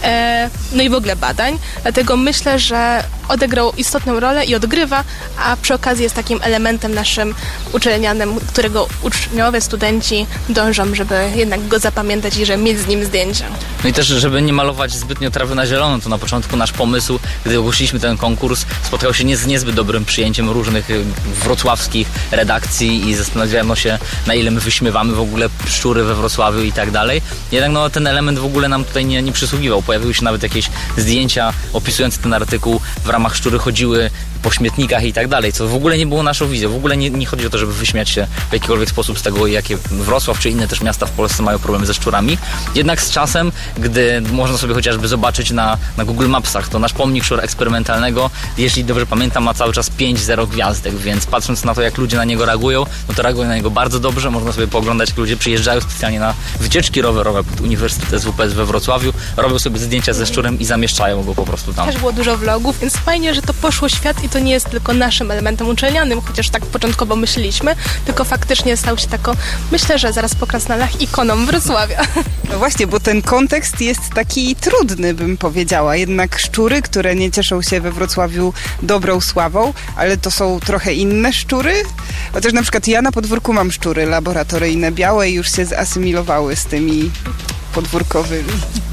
no i w ogóle badań. Dlatego myślę, że odegrał istotną rolę i odgrywa, a przy okazji jest takim elementem naszym uczelnianym, którego uczniowie, studenci dążą, żeby jednak go zapamiętać i żeby mieć z nim zdjęcia. No i też, żeby nie malować zbytnio trawy na zielono, to na początku nasz pomysł, gdy ogłosiliśmy ten konkurs, spotkał się z niezbyt dobrym przyjęciem różnych wrocławskich redakcji i zastanawiano się, na ile my wyśmiewamy w ogóle szczury we Wrocławiu i tak dalej. Jednak ten element w ogóle nam tutaj nie przysługiwał. Pojawiły się nawet jakieś zdjęcia opisujące ten artykuł, w ramach szczury chodziły po śmietnikach i tak dalej, co w ogóle nie było naszą wizją. W ogóle nie chodzi o to, żeby wyśmiać się w jakikolwiek sposób z tego, jakie Wrocław czy inne też miasta w Polsce mają problemy ze szczurami. Jednak z czasem, gdy można sobie chociażby zobaczyć na Google Mapsach, to nasz pomnik szczura eksperymentalnego, jeśli dobrze pamiętam, ma cały czas 5-0 gwiazdek, więc patrząc na to, jak ludzie na niego reagują, no to reagują na niego bardzo dobrze. Można sobie pooglądać, jak ludzie przyjeżdżają specjalnie na wycieczki rowerowe pod Uniwersytet SWPS we Wrocławiu, robią sobie zdjęcia ze szczurem i zamieszczają go po prostu tam. Też było dużo vlogów, więc fajnie, że to poszło w świat i to nie jest tylko naszym elementem uczelnianym, chociaż tak początkowo myśleliśmy, tylko faktycznie stał się taką, myślę, że zaraz po Krasnalach, ikoną Wrocławia. No właśnie, bo ten kontekst jest taki trudny, bym powiedziała. Jednak szczury, które nie cieszą się we Wrocławiu dobrą sławą, ale to są trochę inne szczury. Chociaż na przykład ja na podwórku mam szczury laboratoryjne białe i już się zasymilowały z tymi podwórkowymi.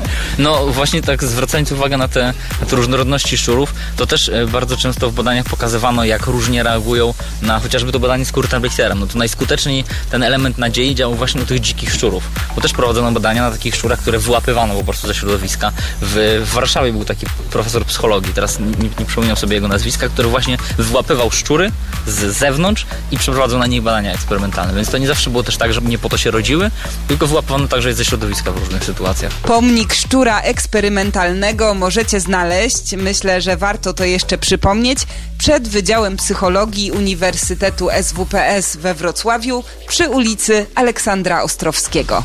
No właśnie tak, zwracając uwagę na te różnorodności szczurów, to też bardzo często w badaniach pokazywano, jak różnie reagują na chociażby to badanie z Kurtenrichterem. No to najskuteczniej ten element nadziei działał właśnie u tych dzikich szczurów, bo też prowadzono badania na takich szczurach, które wyłapywano po prostu ze środowiska. W Warszawie był taki profesor psychologii, teraz nie przypominam sobie jego nazwiska, który właśnie wyłapywał szczury z zewnątrz i przeprowadzał na nich badania eksperymentalne, więc to nie zawsze było też tak, że nie po to się rodziły, tylko wyłapywano także ze środowiska w różnych sytuacjach. Pomnik szczura eksperymentalnego możecie znaleźć, myślę, że warto to jeszcze przypomnieć, przed Wydziałem Psychologii Uniwersytetu SWPS we Wrocławiu przy ulicy Aleksandra Ostrowskiego.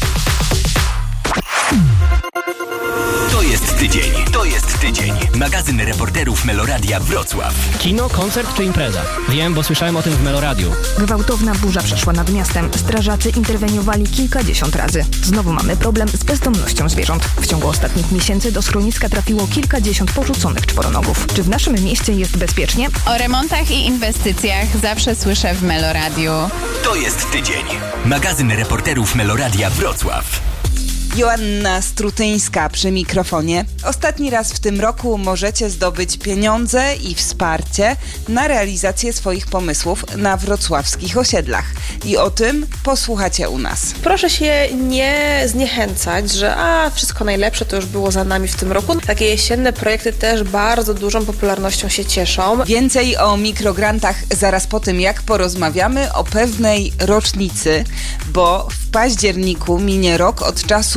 To jest tydzień. Magazyn reporterów Meloradia Wrocław. Kino, koncert czy impreza? Wiem, bo słyszałem o tym w Meloradiu. Gwałtowna burza przeszła nad miastem. Strażacy interweniowali kilkadziesiąt razy. Znowu mamy problem z bezdomnością zwierząt. W ciągu ostatnich miesięcy do schroniska trafiło kilkadziesiąt porzuconych czworonogów. Czy w naszym mieście jest bezpiecznie? O remontach i inwestycjach zawsze słyszę w Meloradiu. To jest tydzień. Magazyn reporterów Meloradia Wrocław. Joanna Strutyńska przy mikrofonie. Ostatni raz w tym roku możecie zdobyć pieniądze i wsparcie na realizację swoich pomysłów na wrocławskich osiedlach. I o tym posłuchacie u nas. Proszę się nie zniechęcać, że wszystko najlepsze to już było za nami w tym roku. Takie jesienne projekty też bardzo dużą popularnością się cieszą. Więcej o mikrograntach zaraz po tym, jak porozmawiamy o pewnej rocznicy, bo w październiku minie rok od czasu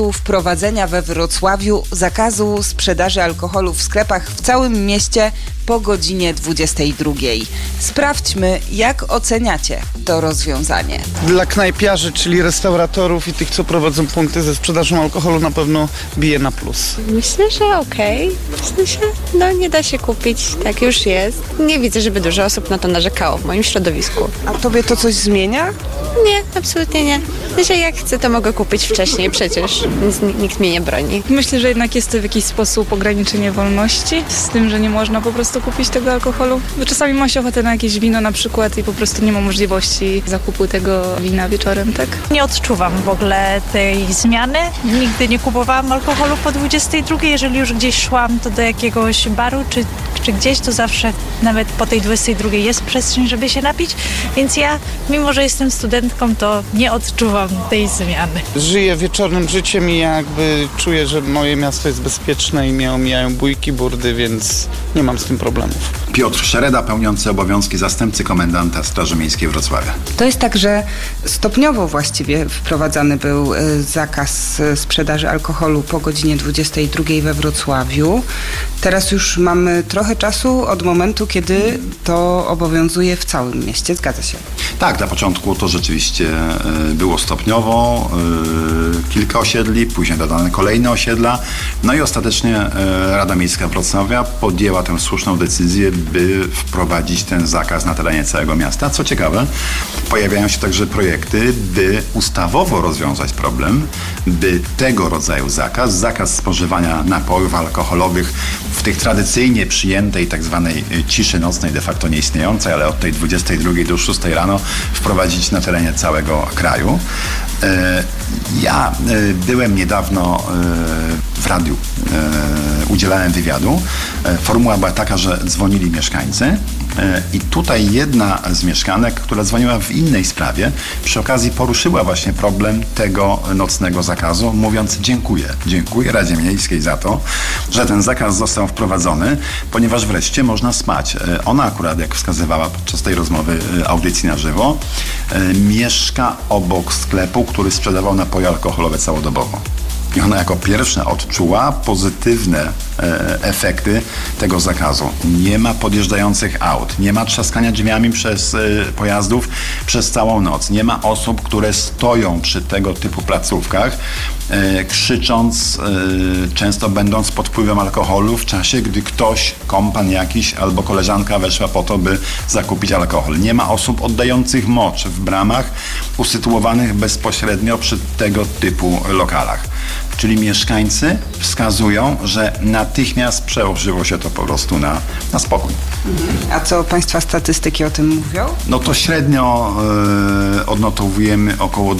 tematu wprowadzenia we Wrocławiu zakazu sprzedaży alkoholu w sklepach w całym mieście po godzinie 22. Sprawdźmy, jak oceniacie to rozwiązanie. Dla knajpiarzy, czyli restauratorów i tych, co prowadzą punkty ze sprzedażą alkoholu, na pewno bije na plus. Myślę, że okej. W sensie, nie da się kupić, tak już jest. Nie widzę, żeby dużo osób na to narzekało w moim środowisku. A tobie to coś zmienia? Nie, absolutnie nie. W sensie, jak chcę, to mogę kupić wcześniej przecież, więc nikt mnie nie broni. Myślę, że jednak jest to w jakiś sposób ograniczenie wolności, z tym, że nie można po prostu kupić tego alkoholu. Bo czasami ma się ochotę na jakieś wino na przykład i po prostu nie ma możliwości zakupu tego wina wieczorem, tak? Nie odczuwam w ogóle tej zmiany. Nigdy nie kupowałam alkoholu po 22. Jeżeli już gdzieś szłam, to do jakiegoś baru czy gdzieś, to zawsze nawet po tej 22 jest przestrzeń, żeby się napić, więc ja, mimo że jestem studentką, to nie odczuwam tej zmiany. Żyję wieczornym życiem i jakby czuję, że moje miasto jest bezpieczne i mnie omijają bójki, burdy, więc nie mam z tym problemów. Piotr Szereda, pełniący obowiązki zastępcy komendanta Straży Miejskiej Wrocławia. To jest tak, że stopniowo właściwie wprowadzany był zakaz sprzedaży alkoholu po godzinie 22 we Wrocławiu. Teraz już mamy trochę czasu od momentu, kiedy to obowiązuje w całym mieście. Zgadza się? Tak, na początku to rzeczywiście było stopniowo, kilka osiedli, później dodane kolejne osiedla, no i ostatecznie Rada Miejska Wrocławia podjęła tę słuszną decyzję, by wprowadzić ten zakaz na terenie całego miasta. Co ciekawe, pojawiają się także projekty, by ustawowo rozwiązać problem, by tego rodzaju zakaz spożywania napojów alkoholowych w tych tradycyjnie przyjętej tak zwanej ciszy nocnej, de facto nieistniejącej, ale od tej 22 do 6 rano wprowadzić na terenie całego kraju. Ja byłem niedawno w radiu, udzielałem wywiadu. Formuła była taka, że dzwonili mieszkańcy i tutaj jedna z mieszkanek, która dzwoniła w innej sprawie, przy okazji poruszyła właśnie problem tego nocnego zakazu, mówiąc dziękuję Radzie Miejskiej za to, że ten zakaz został wprowadzony, ponieważ wreszcie można spać. Ona akurat, jak wskazywała podczas tej rozmowy audycji na żywo, mieszka obok sklepu, który sprzedawał napoje alkoholowe całodobowo. I ona jako pierwsza odczuła pozytywne efekty tego zakazu. Nie ma podjeżdżających aut, nie ma trzaskania drzwiami przez pojazdów przez całą noc. Nie ma osób, które stoją przy tego typu placówkach, krzycząc, często będąc pod wpływem alkoholu w czasie, gdy ktoś, kompan jakiś albo koleżanka weszła po to, by zakupić alkohol. Nie ma osób oddających mocz w bramach usytuowanych bezpośrednio przy tego typu lokalach. Czyli mieszkańcy wskazują, że natychmiast przełożyło się to po prostu na spokój. A co Państwa statystyki o tym mówią? No to średnio odnotowujemy około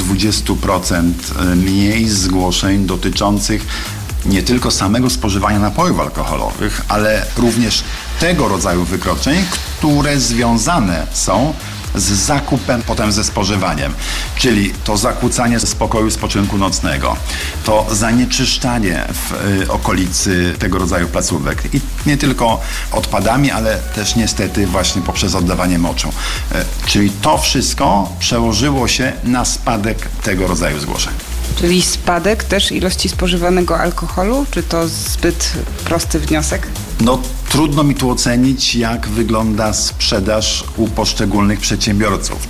20% mniej zgłoszeń dotyczących nie tylko samego spożywania napojów alkoholowych, ale również tego rodzaju wykroczeń, które związane są z zakupem, potem ze spożywaniem. Czyli to zakłócanie spokoju spoczynku nocnego, to zanieczyszczanie w okolicy tego rodzaju placówek i nie tylko odpadami, ale też niestety właśnie poprzez oddawanie moczu. Czyli to wszystko przełożyło się na spadek tego rodzaju zgłoszeń. Czyli spadek też ilości spożywanego alkoholu? Czy to zbyt prosty wniosek? No trudno mi tu ocenić, jak wygląda sprzedaż u poszczególnych przedsiębiorców.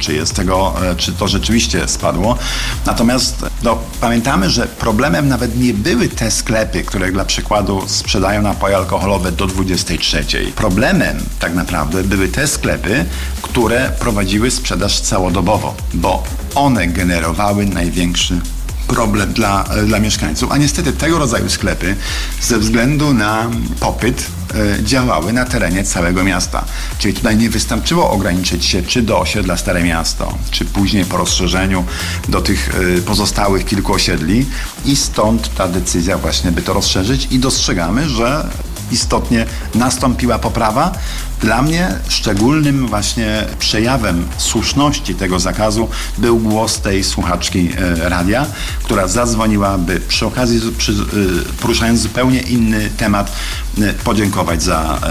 Czy to rzeczywiście spadło. Natomiast pamiętamy, że problemem nawet nie były te sklepy, które dla przykładu sprzedają napoje alkoholowe do 23. Problemem tak naprawdę były te sklepy, które prowadziły sprzedaż całodobowo, bo one generowały największy problem dla mieszkańców, a niestety tego rodzaju sklepy ze względu na popyt działały na terenie całego miasta. Czyli tutaj nie wystarczyło ograniczyć się czy do osiedla Stare Miasto, czy później po rozszerzeniu do tych pozostałych kilku osiedli i stąd ta decyzja właśnie, by to rozszerzyć i dostrzegamy, że istotnie nastąpiła poprawa. Dla mnie szczególnym właśnie przejawem słuszności tego zakazu był głos tej słuchaczki radia, która zadzwoniła, by przy okazji, poruszając zupełnie inny temat, podziękować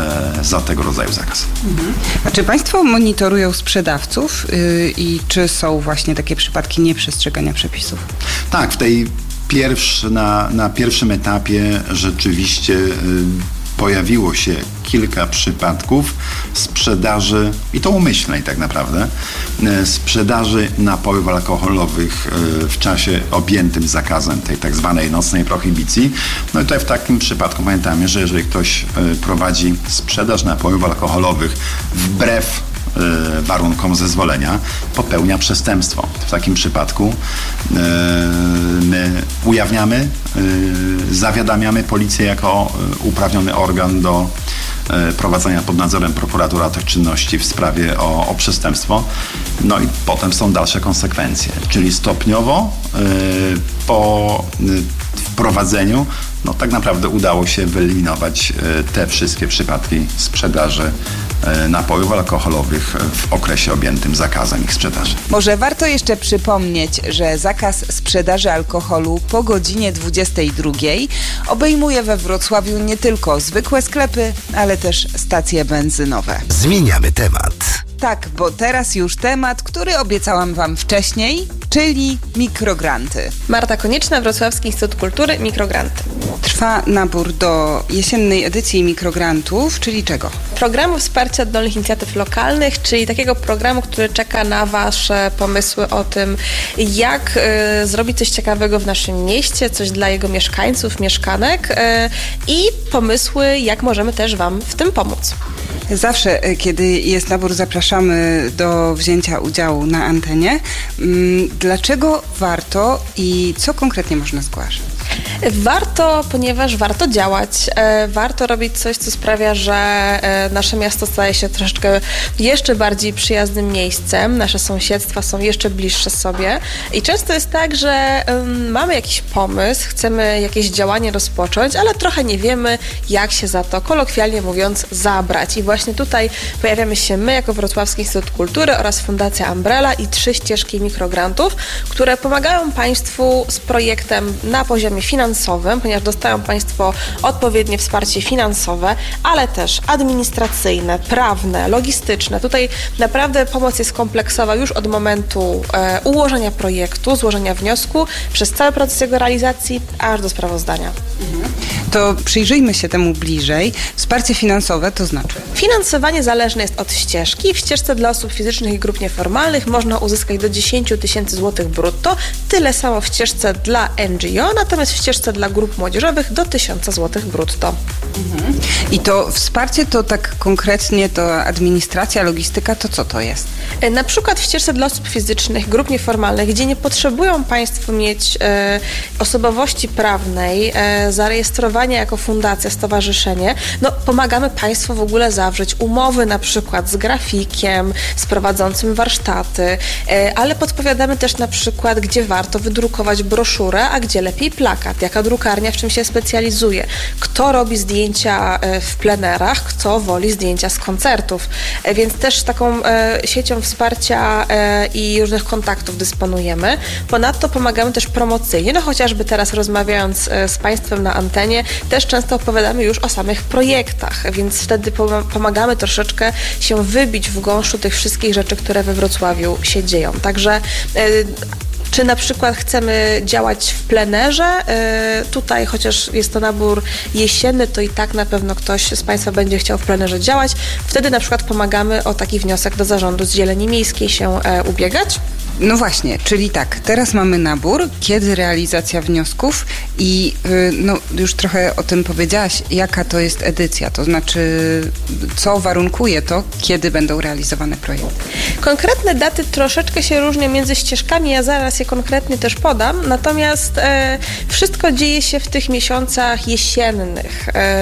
za tego rodzaju zakaz. A czy Państwo monitorują sprzedawców i czy są właśnie takie przypadki nieprzestrzegania przepisów? Tak, w tej Na pierwszym etapie rzeczywiście pojawiło się kilka przypadków sprzedaży, i to umyślnej tak naprawdę, sprzedaży napojów alkoholowych w czasie objętym zakazem tej tak zwanej nocnej prohibicji. No i tutaj w takim przypadku pamiętamy, że jeżeli ktoś prowadzi sprzedaż napojów alkoholowych wbrew warunkom zezwolenia, popełnia przestępstwo. W takim przypadku my ujawniamy, zawiadamiamy policję jako uprawniony organ do prowadzenia pod nadzorem prokuratora tych czynności w sprawie o przestępstwo. No i potem są dalsze konsekwencje, czyli stopniowo po wprowadzeniu tak naprawdę udało się wyeliminować te wszystkie przypadki sprzedaży napojów alkoholowych w okresie objętym zakazem ich sprzedaży. Może warto jeszcze przypomnieć, że zakaz sprzedaży alkoholu po godzinie 22 obejmuje we Wrocławiu nie tylko zwykłe sklepy, ale też stacje benzynowe. Zmieniamy temat. Tak, bo teraz już temat, który obiecałam Wam wcześniej, czyli mikrogranty. Marta Konieczna, Wrocławski Instytut Kultury, mikrogranty. Trwa nabór do jesiennej edycji mikrograntów, czyli czego? Programu wsparcia oddolnych inicjatyw lokalnych, czyli takiego programu, który czeka na Wasze pomysły o tym, jak zrobić coś ciekawego w naszym mieście, coś dla jego mieszkańców, mieszkanek i pomysły, jak możemy też Wam w tym pomóc. Zawsze, kiedy jest nabór, zapraszamy do wzięcia udziału na antenie. Dlaczego warto i co konkretnie można zgłaszać? Warto, ponieważ warto działać, warto robić coś, co sprawia, że nasze miasto staje się troszeczkę jeszcze bardziej przyjaznym miejscem, nasze sąsiedztwa są jeszcze bliższe sobie i często jest tak, że mamy jakiś pomysł, chcemy jakieś działanie rozpocząć, ale trochę nie wiemy, jak się za to, kolokwialnie mówiąc, zabrać. I właśnie tutaj pojawiamy się my, jako Wrocławski Instytut Kultury oraz Fundacja Umbrella i 3 ścieżki mikrograntów, które pomagają Państwu z projektem na poziomie finansowym, ponieważ dostają Państwo odpowiednie wsparcie finansowe, ale też administracyjne, prawne, logistyczne. Tutaj naprawdę pomoc jest kompleksowa już od momentu ułożenia projektu, złożenia wniosku, przez cały proces jego realizacji, aż do sprawozdania. To przyjrzyjmy się temu bliżej. Wsparcie finansowe to znaczy? Finansowanie zależne jest od ścieżki. W ścieżce dla osób fizycznych i grup nieformalnych można uzyskać do 10 000 złotych brutto. Tyle samo w ścieżce dla NGO, natomiast w ścieżce dla grup młodzieżowych do 1000 złotych brutto. I to wsparcie to tak konkretnie, to administracja, logistyka, to co to jest? Na przykład w ścieżce dla osób fizycznych, grup nieformalnych, gdzie nie potrzebują Państwo mieć osobowości prawnej, zarejestrowania jako fundacja, stowarzyszenie, pomagamy Państwu w ogóle zawrzeć umowy na przykład z grafikiem, z prowadzącym warsztaty, ale podpowiadamy też na przykład, gdzie warto wydrukować broszurę, a gdzie lepiej plakat, jaka drukarnia w czym się specjalizuje, kto robi zdjęcia w plenerach, kto woli zdjęcia z koncertów, więc też taką siecią wsparcia i różnych kontaktów dysponujemy. Ponadto pomagamy też promocyjnie, chociażby teraz rozmawiając z Państwem na antenie, też często opowiadamy już o samych projektach, więc wtedy pomagamy troszeczkę się wybić w gąszczu tych wszystkich rzeczy, które we Wrocławiu się dzieją. Także czy na przykład chcemy działać w plenerze, tutaj chociaż jest to nabór jesienny, to i tak na pewno ktoś z Państwa będzie chciał w plenerze działać. Wtedy na przykład pomagamy o taki wniosek do Zarządu Zieleni Miejskiej się ubiegać. No właśnie, czyli tak, teraz mamy nabór, kiedy realizacja wniosków i już trochę o tym powiedziałaś, jaka to jest edycja, to znaczy co warunkuje to, kiedy będą realizowane projekty? Konkretne daty troszeczkę się różnią między ścieżkami, ja zaraz je konkretnie też podam, natomiast wszystko dzieje się w tych miesiącach jesiennych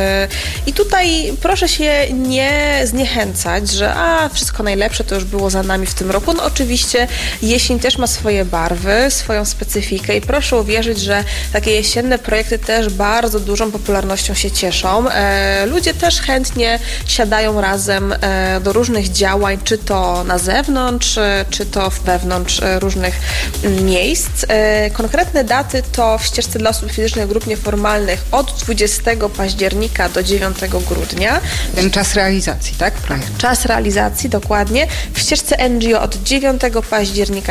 i tutaj proszę się nie zniechęcać, że wszystko najlepsze to już było za nami w tym roku. Oczywiście jesień też ma swoje barwy, swoją specyfikę i proszę uwierzyć, że takie jesienne projekty też bardzo dużą popularnością się cieszą. Ludzie też chętnie siadają razem do różnych działań, czy to na zewnątrz, czy to wewnątrz różnych miejsc. Konkretne daty to w ścieżce dla osób fizycznych grup nieformalnych od 20 października do 9 grudnia. Ten czas realizacji, tak? Czas realizacji, dokładnie. W ścieżce NGO od 9 października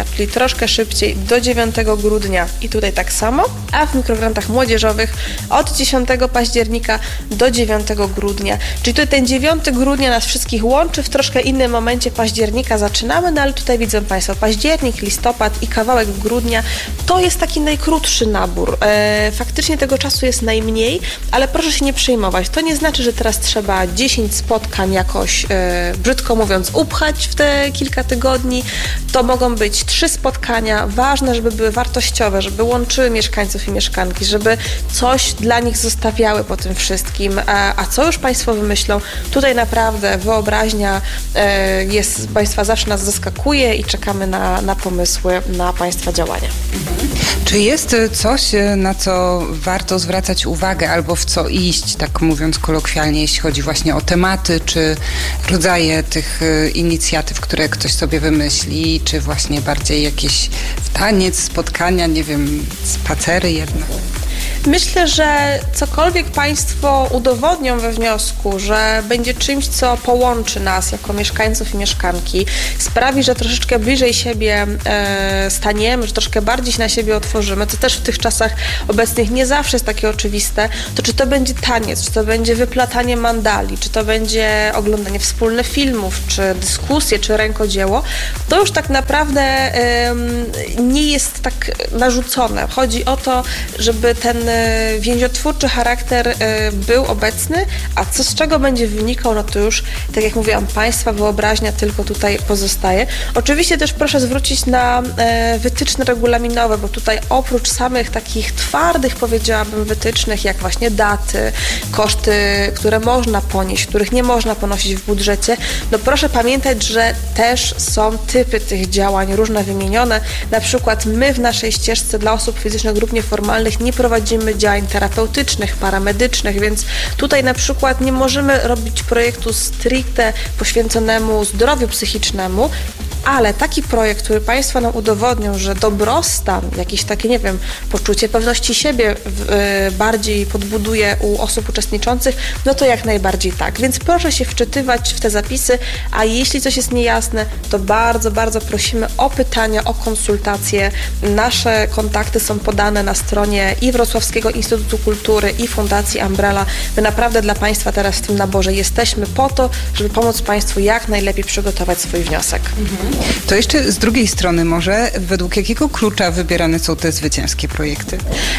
czyli troszkę szybciej, do 9 grudnia i tutaj tak samo, a w mikrograntach młodzieżowych od 10 października do 9 grudnia. Czyli tutaj ten 9 grudnia nas wszystkich łączy, w troszkę innym momencie października zaczynamy, no ale tutaj widzą Państwo październik, listopad i kawałek grudnia to jest taki najkrótszy nabór. Faktycznie tego czasu jest najmniej, ale proszę się nie przejmować. To nie znaczy, że teraz trzeba 10 spotkań jakoś, brzydko mówiąc, upchać w te kilka tygodni. To mogą być 3 spotkania. Ważne, żeby były wartościowe, żeby łączyły mieszkańców i mieszkanki, żeby coś dla nich zostawiały po tym wszystkim. A co już Państwo wymyślą? Tutaj naprawdę wyobraźnia jest, Państwa zawsze nas zaskakuje i czekamy na pomysły, na Państwa działania. Czy jest coś, na co warto zwracać uwagę albo w co iść, tak mówiąc kolokwialnie, jeśli chodzi właśnie o tematy, czy rodzaje tych inicjatyw, które ktoś sobie wymyśli, czy właśnie bardziej jakieś taniec, spotkania, nie wiem, spacery jednak? Myślę, że cokolwiek Państwo udowodnią we wniosku, że będzie czymś, co połączy nas jako mieszkańców i mieszkanki, sprawi, że troszeczkę bliżej siebie staniemy, że troszkę bardziej się na siebie otworzymy, co też w tych czasach obecnych nie zawsze jest takie oczywiste, to czy to będzie taniec, czy to będzie wyplatanie mandali, czy to będzie oglądanie wspólnych filmów, czy dyskusje, czy rękodzieło, to już tak naprawdę nie jest tak narzucone. Chodzi o to, żeby ten więziotwórczy charakter był obecny, a co z czego będzie wynikał, no to już, tak jak mówiłam, Państwa wyobraźnia tylko tutaj pozostaje. Oczywiście też proszę zwrócić na wytyczne regulaminowe, bo tutaj oprócz samych takich twardych, powiedziałabym, wytycznych, jak właśnie daty, koszty, które można ponieść, których nie można ponosić w budżecie, no proszę pamiętać, że też są typy tych działań różne wymienione. Na przykład my w naszej ścieżce dla osób fizycznych, grup nieformalnych nie prowadzimy działań terapeutycznych, paramedycznych, więc tutaj na przykład nie możemy robić projektu stricte poświęconemu zdrowiu psychicznemu, ale taki projekt, który Państwo nam udowodnią, że dobrostan, jakieś takie, nie wiem, poczucie pewności siebie bardziej podbuduje u osób uczestniczących, no to jak najbardziej tak. Więc proszę się wczytywać w te zapisy, a jeśli coś jest niejasne, to bardzo, bardzo prosimy o pytania, o konsultacje. Nasze kontakty są podane na stronie i Wrocławskiego Instytutu Kultury, i Fundacji Umbrella. My naprawdę dla Państwa teraz w tym naborze jesteśmy po to, żeby pomóc Państwu jak najlepiej przygotować swój wniosek. To jeszcze z drugiej strony może, według jakiego klucza wybierane są te zwycięskie projekty?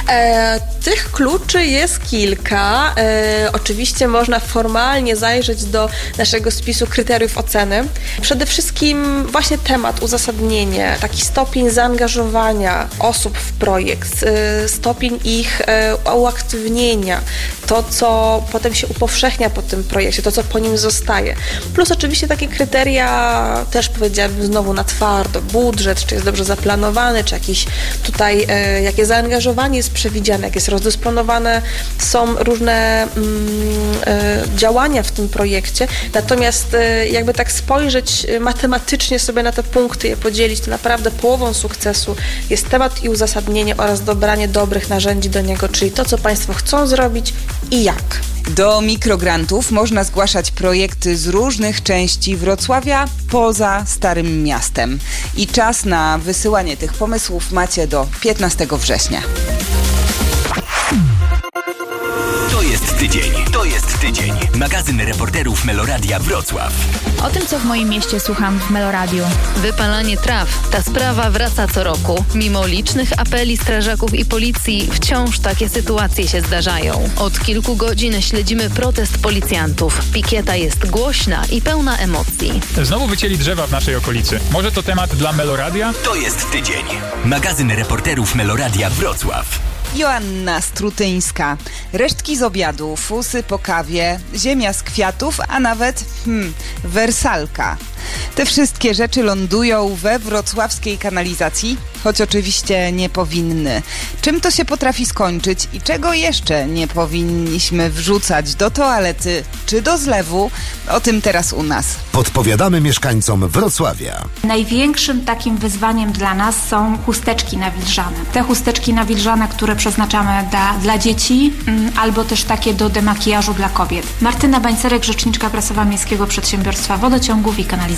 Tych kluczy jest kilka. Oczywiście można formalnie zajrzeć do naszego spisu kryteriów oceny. Przede wszystkim właśnie temat, uzasadnienie, taki stopień zaangażowania osób w projekt, stopień ich uaktywnienia, to co potem się upowszechnia po tym projekcie, to co po nim zostaje. Plus oczywiście takie kryteria też powiedziałabym znowu na twardo, budżet, czy jest dobrze zaplanowany, czy jakiś tutaj, jakie zaangażowanie jest przewidziane, jak jest rozdysponowane, są różne działania w tym projekcie, natomiast jakby tak spojrzeć matematycznie sobie na te punkty, je podzielić, to naprawdę połową sukcesu jest temat i uzasadnienie oraz dobranie dobrych narzędzi do niego, czyli to, co Państwo chcą zrobić i jak. Do mikrograntów można zgłaszać projekty z różnych części Wrocławia poza Starym Miastem. I czas na wysyłanie tych pomysłów macie do 15 września. To jest tydzień. To jest tydzień. Magazyn reporterów Meloradia Wrocław. O tym, co w moim mieście słucham w Meloradiu. Wypalanie traw. Ta sprawa wraca co roku. Mimo licznych apeli strażaków i policji, wciąż takie sytuacje się zdarzają. Od kilku godzin śledzimy protest policjantów. Pikieta jest głośna i pełna emocji. Znowu wycięli drzewa w naszej okolicy. Może to temat dla Meloradia? To jest tydzień. Magazyn reporterów Meloradia Wrocław. Joanna Strutyńska. Resztki z obiadu, fusy po kawie, ziemia z kwiatów, a nawet wersalka. Te wszystkie rzeczy lądują we wrocławskiej kanalizacji, choć oczywiście nie powinny. Czym to się potrafi skończyć i czego jeszcze nie powinniśmy wrzucać do toalety czy do zlewu? O tym teraz u nas. Podpowiadamy mieszkańcom Wrocławia. Największym takim wyzwaniem dla nas są chusteczki nawilżane. Te chusteczki nawilżane, które przeznaczamy dla dzieci, albo też takie do demakijażu dla kobiet. Martyna Bańcerek, rzeczniczka prasowa Miejskiego Przedsiębiorstwa Wodociągów i Kanalizacji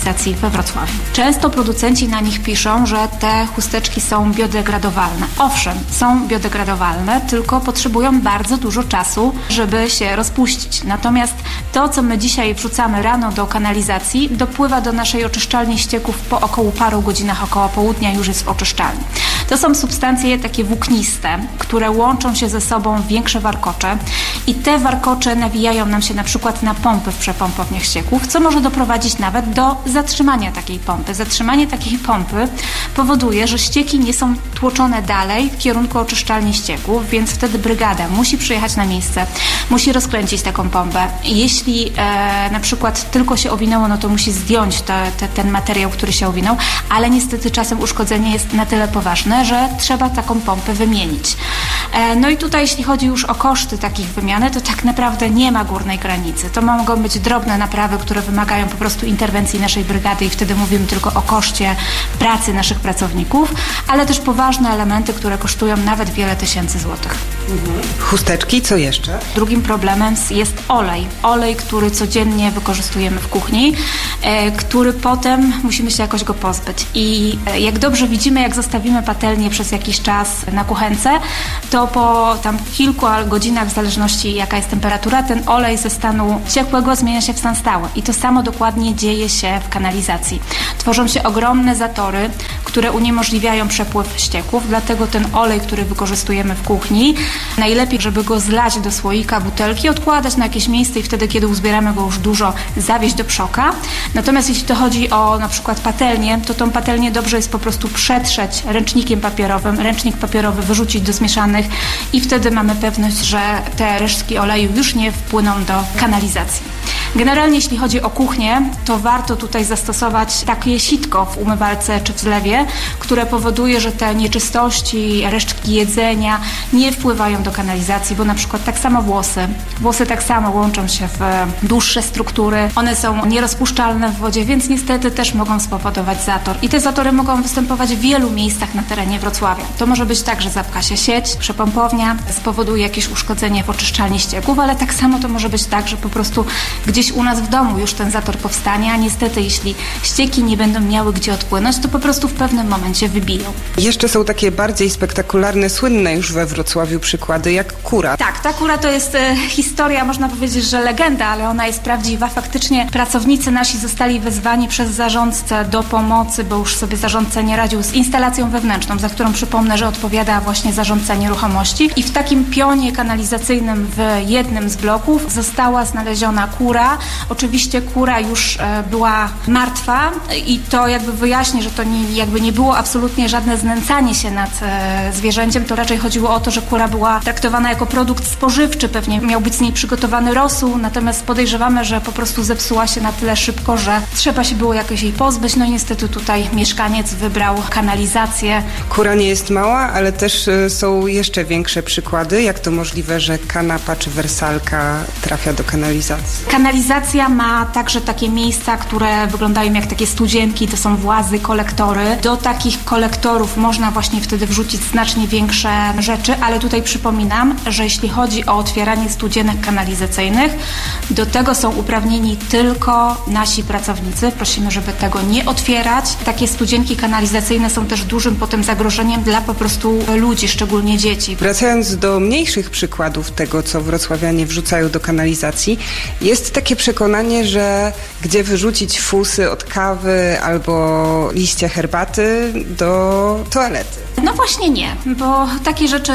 kanalizacji we Wrocławiu. Często producenci na nich piszą, że te chusteczki są biodegradowalne. Owszem, są biodegradowalne, tylko potrzebują bardzo dużo czasu, żeby się rozpuścić. Natomiast to, co my dzisiaj wrzucamy rano do kanalizacji, dopływa do naszej oczyszczalni ścieków po około paru godzinach, około południa już jest w oczyszczalni. To są substancje takie włókniste, które łączą się ze sobą w większe warkocze i te warkocze nawijają nam się na przykład na pompy w przepompowniach ścieków, co może doprowadzić nawet do zatrzymania takiej pompy. Zatrzymanie takiej pompy powoduje, że ścieki nie są tłoczone dalej w kierunku oczyszczalni ścieków, więc wtedy brygada musi przyjechać na miejsce, musi rozkręcić taką pompę. Jeśli na przykład tylko się owinęło, no to musi zdjąć ten materiał, który się owinął, ale niestety czasem uszkodzenie jest na tyle poważne, że trzeba taką pompę wymienić. No i tutaj jeśli chodzi już o koszty takich wymiany, to tak naprawdę nie ma górnej granicy. To mogą być drobne naprawy, które wymagają po prostu interwencji naszej brygady i wtedy mówimy tylko o koszcie pracy naszych pracowników, ale też poważne elementy, które kosztują nawet wiele tysięcy złotych. Chusteczki, co jeszcze? Drugim problemem jest olej. Olej, który codziennie wykorzystujemy w kuchni, który potem musimy się jakoś go pozbyć. I jak dobrze widzimy, jak zostawimy patelnię przez jakiś czas na kuchence, to po tam kilku godzinach, w zależności jaka jest temperatura, ten olej ze stanu ciepłego zmienia się w stan stały. I to samo dokładnie dzieje się w kanalizacji. Tworzą się ogromne zatory, które uniemożliwiają przepływ ścieków, dlatego ten olej, który wykorzystujemy w kuchni, najlepiej, żeby go zlać do słoika, butelki, odkładać na jakieś miejsce i wtedy, kiedy uzbieramy go już dużo, zawieźć do przoka. Natomiast jeśli to chodzi o na przykład patelnię, to tą patelnię dobrze jest po prostu przetrzeć ręcznikiem papierowym, ręcznik papierowy wyrzucić do zmieszanych i wtedy mamy pewność, że te resztki oleju już nie wpłyną do kanalizacji. Generalnie jeśli chodzi o kuchnię, to warto tutaj zastosować takie sitko w umywalce czy w zlewie, które powoduje, że te nieczystości, resztki jedzenia nie wpływają do kanalizacji, bo na przykład tak samo włosy tak samo łączą się w dłuższe struktury, one są nierozpuszczalne w wodzie, więc niestety też mogą spowodować zator. I te zatory mogą występować w wielu miejscach na terenie Wrocławia. To może być tak, że zapcha się sieć, przepompownia, spowoduje jakieś uszkodzenie w oczyszczalni ścieków, ale tak samo to może być tak, że po prostu gdzieś u nas w domu już ten zator powstanie, a niestety jeśli ścieki nie będą miały gdzie odpłynąć, to po prostu w pewnym momencie wybiją. Jeszcze są takie bardziej spektakularne, słynne już we Wrocławiu przykłady, jak kura. Tak, ta kura to jest historia, można powiedzieć, że legenda, ale ona jest prawdziwa. Faktycznie pracownicy nasi zostali wezwani przez zarządcę do pomocy, bo już sobie zarządca nie radził z instalacją wewnętrzną, za którą przypomnę, że odpowiada właśnie zarządca nieruchomości. I w takim pionie kanalizacyjnym w jednym z bloków została znaleziona kura. Oczywiście kura już była martwa i to jakby wyjaśnię, że to nie było absolutnie żadne znęcanie się nad zwierzęciem, to raczej chodziło o to, że kura była traktowana jako produkt spożywczy, pewnie miał być z niej przygotowany rosół, natomiast podejrzewamy, że po prostu zepsuła się na tyle szybko, że trzeba się było jakoś jej pozbyć, no i niestety tutaj mieszkaniec wybrał kanalizację. Kura nie jest mała, ale też są jeszcze większe przykłady, jak to możliwe, że kanapa czy wersalka trafia do kanalizacji. Kanalizacja ma także takie miejsca, które wyglądają jak takie studzienki, to są włazy, kolektory. Do takich kolektorów można właśnie wtedy wrzucić znacznie większe rzeczy, ale tutaj przypominam, że jeśli chodzi o otwieranie studzienek kanalizacyjnych, do tego są uprawnieni tylko nasi pracownicy. Prosimy, żeby tego nie otwierać. Takie studzienki kanalizacyjne są też dużym potem zagrożeniem dla po prostu ludzi, szczególnie dzieci. Wracając do mniejszych przykładów tego, co wrocławianie wrzucają do kanalizacji, jest takie przekonanie, że gdzie wyrzucić fusy od kawy albo liście herbaty do toalety. No właśnie nie, bo takie rzeczy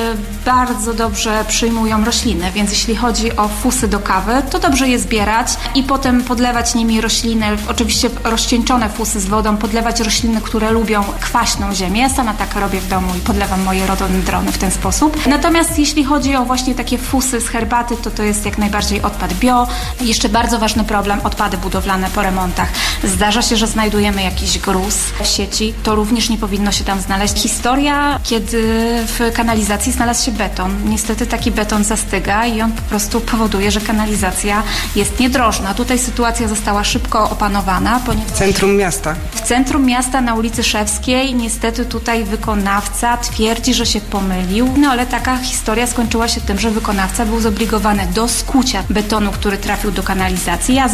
bardzo dobrze przyjmują rośliny, więc jeśli chodzi o fusy do kawy, to dobrze je zbierać i potem podlewać nimi rośliny, oczywiście rozcieńczone fusy z wodą, podlewać rośliny, które lubią kwaśną ziemię. Ja sama tak robię w domu i podlewam moje rododendrony w ten sposób. Natomiast jeśli chodzi o właśnie takie fusy z herbaty, to jest jak najbardziej odpad bio. Jeszcze bardzo ważny problem, odpady budowlane po remontach. Zdarza się, że znajdujemy jakiś gruz w sieci, to również nie powinno się tam znaleźć. Historia, kiedy w kanalizacji znalazł się beton. Niestety taki beton zastyga i on po prostu powoduje, że kanalizacja jest niedrożna. Tutaj sytuacja została szybko opanowana. W centrum miasta? W centrum miasta na ulicy Szewskiej. Niestety tutaj wykonawca twierdzi, że się pomylił, no ale taka historia skończyła się tym, że wykonawca był zobligowany do skucia betonu, który trafił do kanalizacji, a ze względu na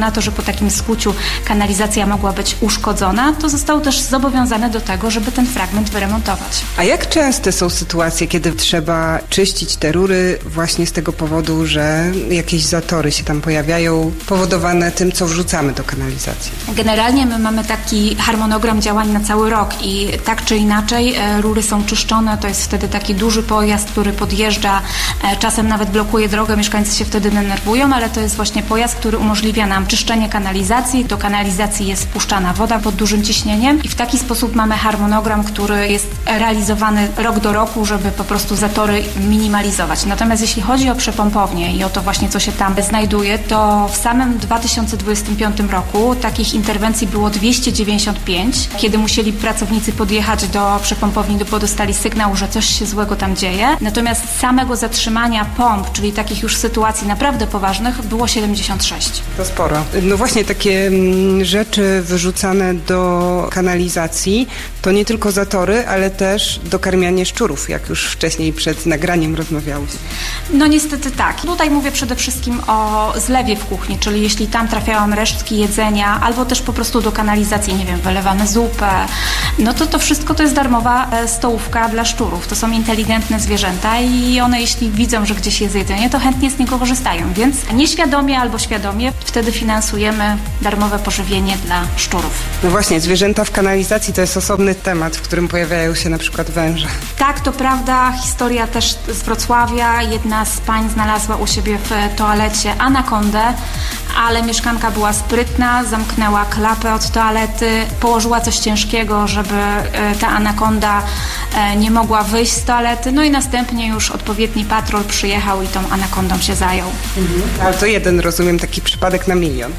na to, że po takim skuciu kanalizacja mogła być uszkodzona, to zostało też zobowiązane do tego, żeby ten fragment wyremontować. A jak częste są sytuacje, kiedy trzeba czyścić te rury właśnie z tego powodu, że jakieś zatory się tam pojawiają, powodowane tym, co wrzucamy do kanalizacji? Generalnie my mamy taki harmonogram działań na cały rok i tak czy inaczej rury są czyszczone, to jest wtedy taki duży pojazd, który podjeżdża, czasem nawet blokuje drogę, mieszkańcy się wtedy denerwują, ale to jest właśnie pojazd, który umożliwia nam czyszczenie kanalizacji. Do kanalizacji jest wpuszczana woda pod dużym ciśnieniem i w taki sposób mamy harmonogram, który jest realizowany rok do roku, żeby po prostu zatory minimalizować. Natomiast jeśli chodzi o przepompownię i o to właśnie, co się tam znajduje, to w samym 2025 roku takich interwencji było 295, kiedy musieli pracownicy podjechać do przepompowni, bo dostali sygnał, że coś się złego tam dzieje. Natomiast samego zatrzymania pomp, czyli takich już sytuacji naprawdę poważnych, było 76. To sporo. No właśnie takie rzeczy wyrzucane do kanalizacji to nie tylko zatory, ale też dokarmianie szczurów, jak już wcześniej przed nagraniem rozmawiałyśmy. No niestety tak. Tutaj mówię przede wszystkim o zlewie w kuchni, czyli jeśli tam trafiają resztki jedzenia, albo też po prostu do kanalizacji, nie wiem, wylewane zupę, no to wszystko to jest darmowa stołówka dla szczurów. To są inteligentne zwierzęta i one jeśli widzą, że gdzieś jest jedzenie, to chętnie z niego korzystają, więc nieświadomie albo świadomie wtedy finansujemy darmowe pożywienie dla szczurów. No właśnie, zwierzęta w kanalizacji to jest osobny temat, w którym pojawiają się na przykład węże. Tak, to prawda. Historia też z Wrocławia. Jedna z pań znalazła u siebie w toalecie anakondę, ale mieszkanka była sprytna, zamknęła klapę od toalety, położyła coś ciężkiego, żeby ta anakonda nie mogła wyjść z toalety, no i następnie już odpowiedni patrol przyjechał i tą anakondą się zajął. Ale to jeden, rozumiem, taki przypadek na milion.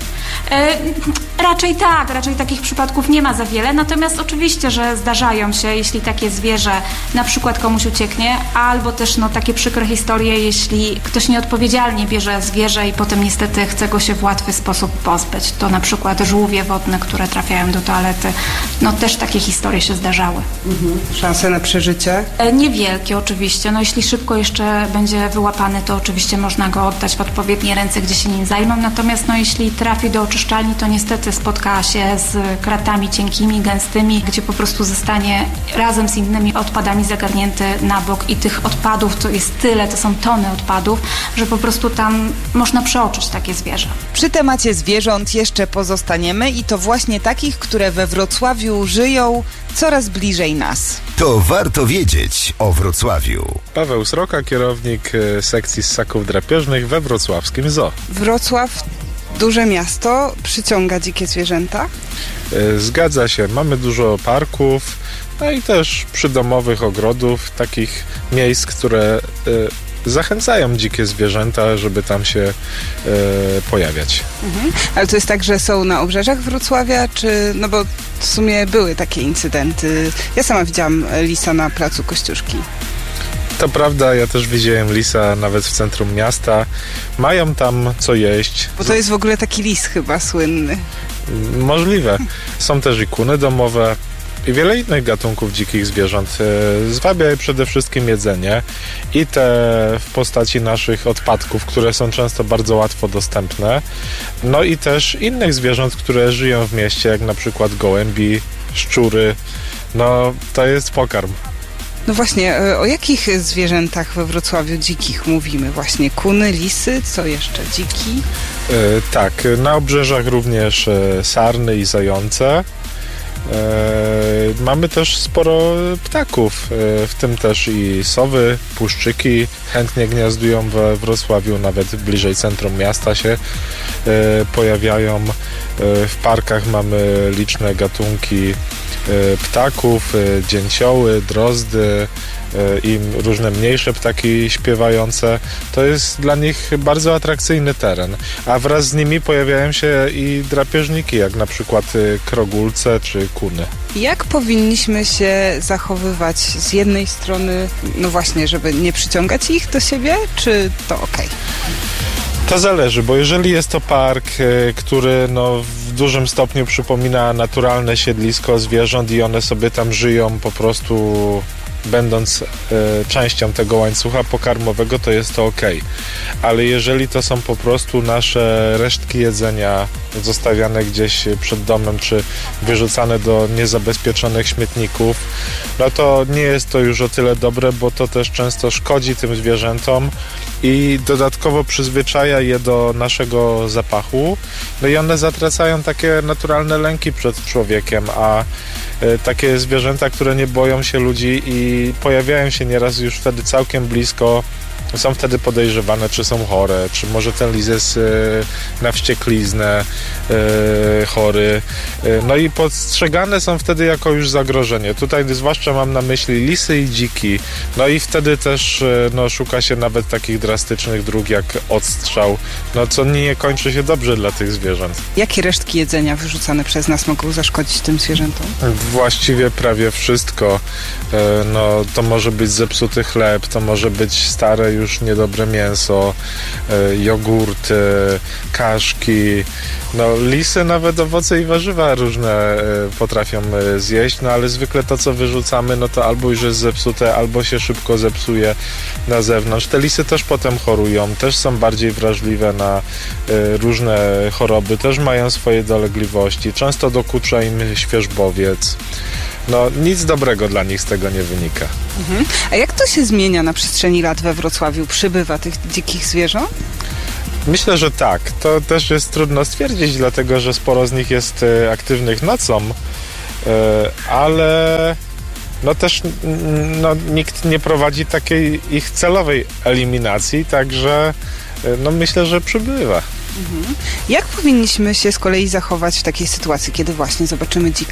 Raczej tak, raczej takich przypadków nie ma za wiele, natomiast oczywiście, że zdarzają się, jeśli takie zwierzę na przykład komuś ucieknie, albo też takie przykre historie, jeśli ktoś nieodpowiedzialnie bierze zwierzę i potem niestety chce go się w łatwy sposób pozbyć. To na przykład żółwie wodne, które trafiają do toalety. No też takie historie się zdarzały. Szanse na przeżycie? Niewielkie oczywiście. No jeśli szybko jeszcze będzie wyłapany, to oczywiście można go oddać w odpowiednie ręce, gdzie się nim zajmą. Natomiast jeśli trafi do oczyszczalni, to niestety spotka się z kratami cienkimi, gęstymi, gdzie po prostu zostanie razem z innymi odpadami zagarnięty na bok i tych odpadów to jest tyle, to są tony odpadów, że po prostu tam można przeoczyć takie zwierzę. Przy temacie zwierząt jeszcze pozostaniemy i to właśnie takich, które we Wrocławiu żyją coraz bliżej nas. To warto wiedzieć o Wrocławiu. Paweł Sroka, kierownik sekcji ssaków drapieżnych we wrocławskim zoo. Wrocław, duże miasto, przyciąga dzikie zwierzęta? Zgadza się, mamy dużo parków, no i też przydomowych ogrodów, takich miejsc, które zachęcają dzikie zwierzęta, żeby tam się pojawiać. Ale to jest tak, że są na obrzeżach Wrocławia, czy... No bo w sumie były takie incydenty. Ja sama widziałam lisa na placu Kościuszki. To prawda, ja też widziałem lisa nawet w centrum miasta. Mają tam co jeść. Bo to jest w ogóle taki lis chyba słynny. Możliwe. Są też i kuny domowe i wiele innych gatunków dzikich zwierząt. Zwabia je przede wszystkim jedzenie i te w postaci naszych odpadków, które są często bardzo łatwo dostępne. No i też innych zwierząt, które żyją w mieście, jak na przykład gołębi, szczury. No to jest pokarm. No właśnie, o jakich zwierzętach we Wrocławiu dzikich mówimy? Właśnie kuny, lisy, co jeszcze? Dziki? Tak, na obrzeżach również sarny i zające. Mamy też sporo ptaków, w tym też i sowy, puszczyki chętnie gniazdują we Wrocławiu, nawet bliżej centrum miasta się pojawiają. W parkach mamy liczne gatunki ptaków, dzięcioły, drozdy i różne mniejsze ptaki śpiewające. To jest dla nich bardzo atrakcyjny teren, a wraz z nimi pojawiają się i drapieżniki, jak na przykład krogulce czy kuny. Jak powinniśmy się zachowywać z jednej strony, no właśnie, żeby nie przyciągać ich do siebie, czy to okej? To zależy, bo jeżeli jest to park, który w dużym stopniu przypomina naturalne siedlisko zwierząt i one sobie tam żyją po prostu będąc częścią tego łańcucha pokarmowego, to jest to okej. Ale jeżeli to są po prostu nasze resztki jedzenia zostawiane gdzieś przed domem, czy wyrzucane do niezabezpieczonych śmietników, no to nie jest to już o tyle dobre, bo to też często szkodzi tym zwierzętom i dodatkowo przyzwyczaja je do naszego zapachu, no i one zatracają takie naturalne lęki przed człowiekiem, a takie zwierzęta, które nie boją się ludzi i pojawiają się nieraz już wtedy całkiem blisko, są wtedy podejrzewane, czy są chore, czy może ten lis jest na wściekliznę chory. No i postrzegane są wtedy jako już zagrożenie. Tutaj zwłaszcza mam na myśli lisy i dziki. No i wtedy też szuka się nawet takich drastycznych dróg jak odstrzał, co nie kończy się dobrze dla tych zwierząt. Jakie resztki jedzenia wyrzucane przez nas mogą zaszkodzić tym zwierzętom? Właściwie prawie wszystko. To może być zepsuty chleb, to może być stare już niedobre mięso, jogurty, kaszki. Lisy nawet owoce i warzywa różne potrafią zjeść, ale zwykle to, co wyrzucamy, to albo już jest zepsute, albo się szybko zepsuje na zewnątrz. Te lisy też potem chorują, też są bardziej wrażliwe na różne choroby, też mają swoje dolegliwości. Często dokucza im świerzbowiec. Nic dobrego dla nich z tego nie wynika. A jak to się zmienia na przestrzeni lat we Wrocławiu? Przybywa tych dzikich zwierząt? Myślę, że tak. To też jest trudno stwierdzić, dlatego że sporo z nich jest aktywnych nocą, ale też nikt nie prowadzi takiej ich celowej eliminacji, także myślę, że przybywa. Jak powinniśmy się z kolei zachować w takiej sytuacji, kiedy właśnie zobaczymy dzika?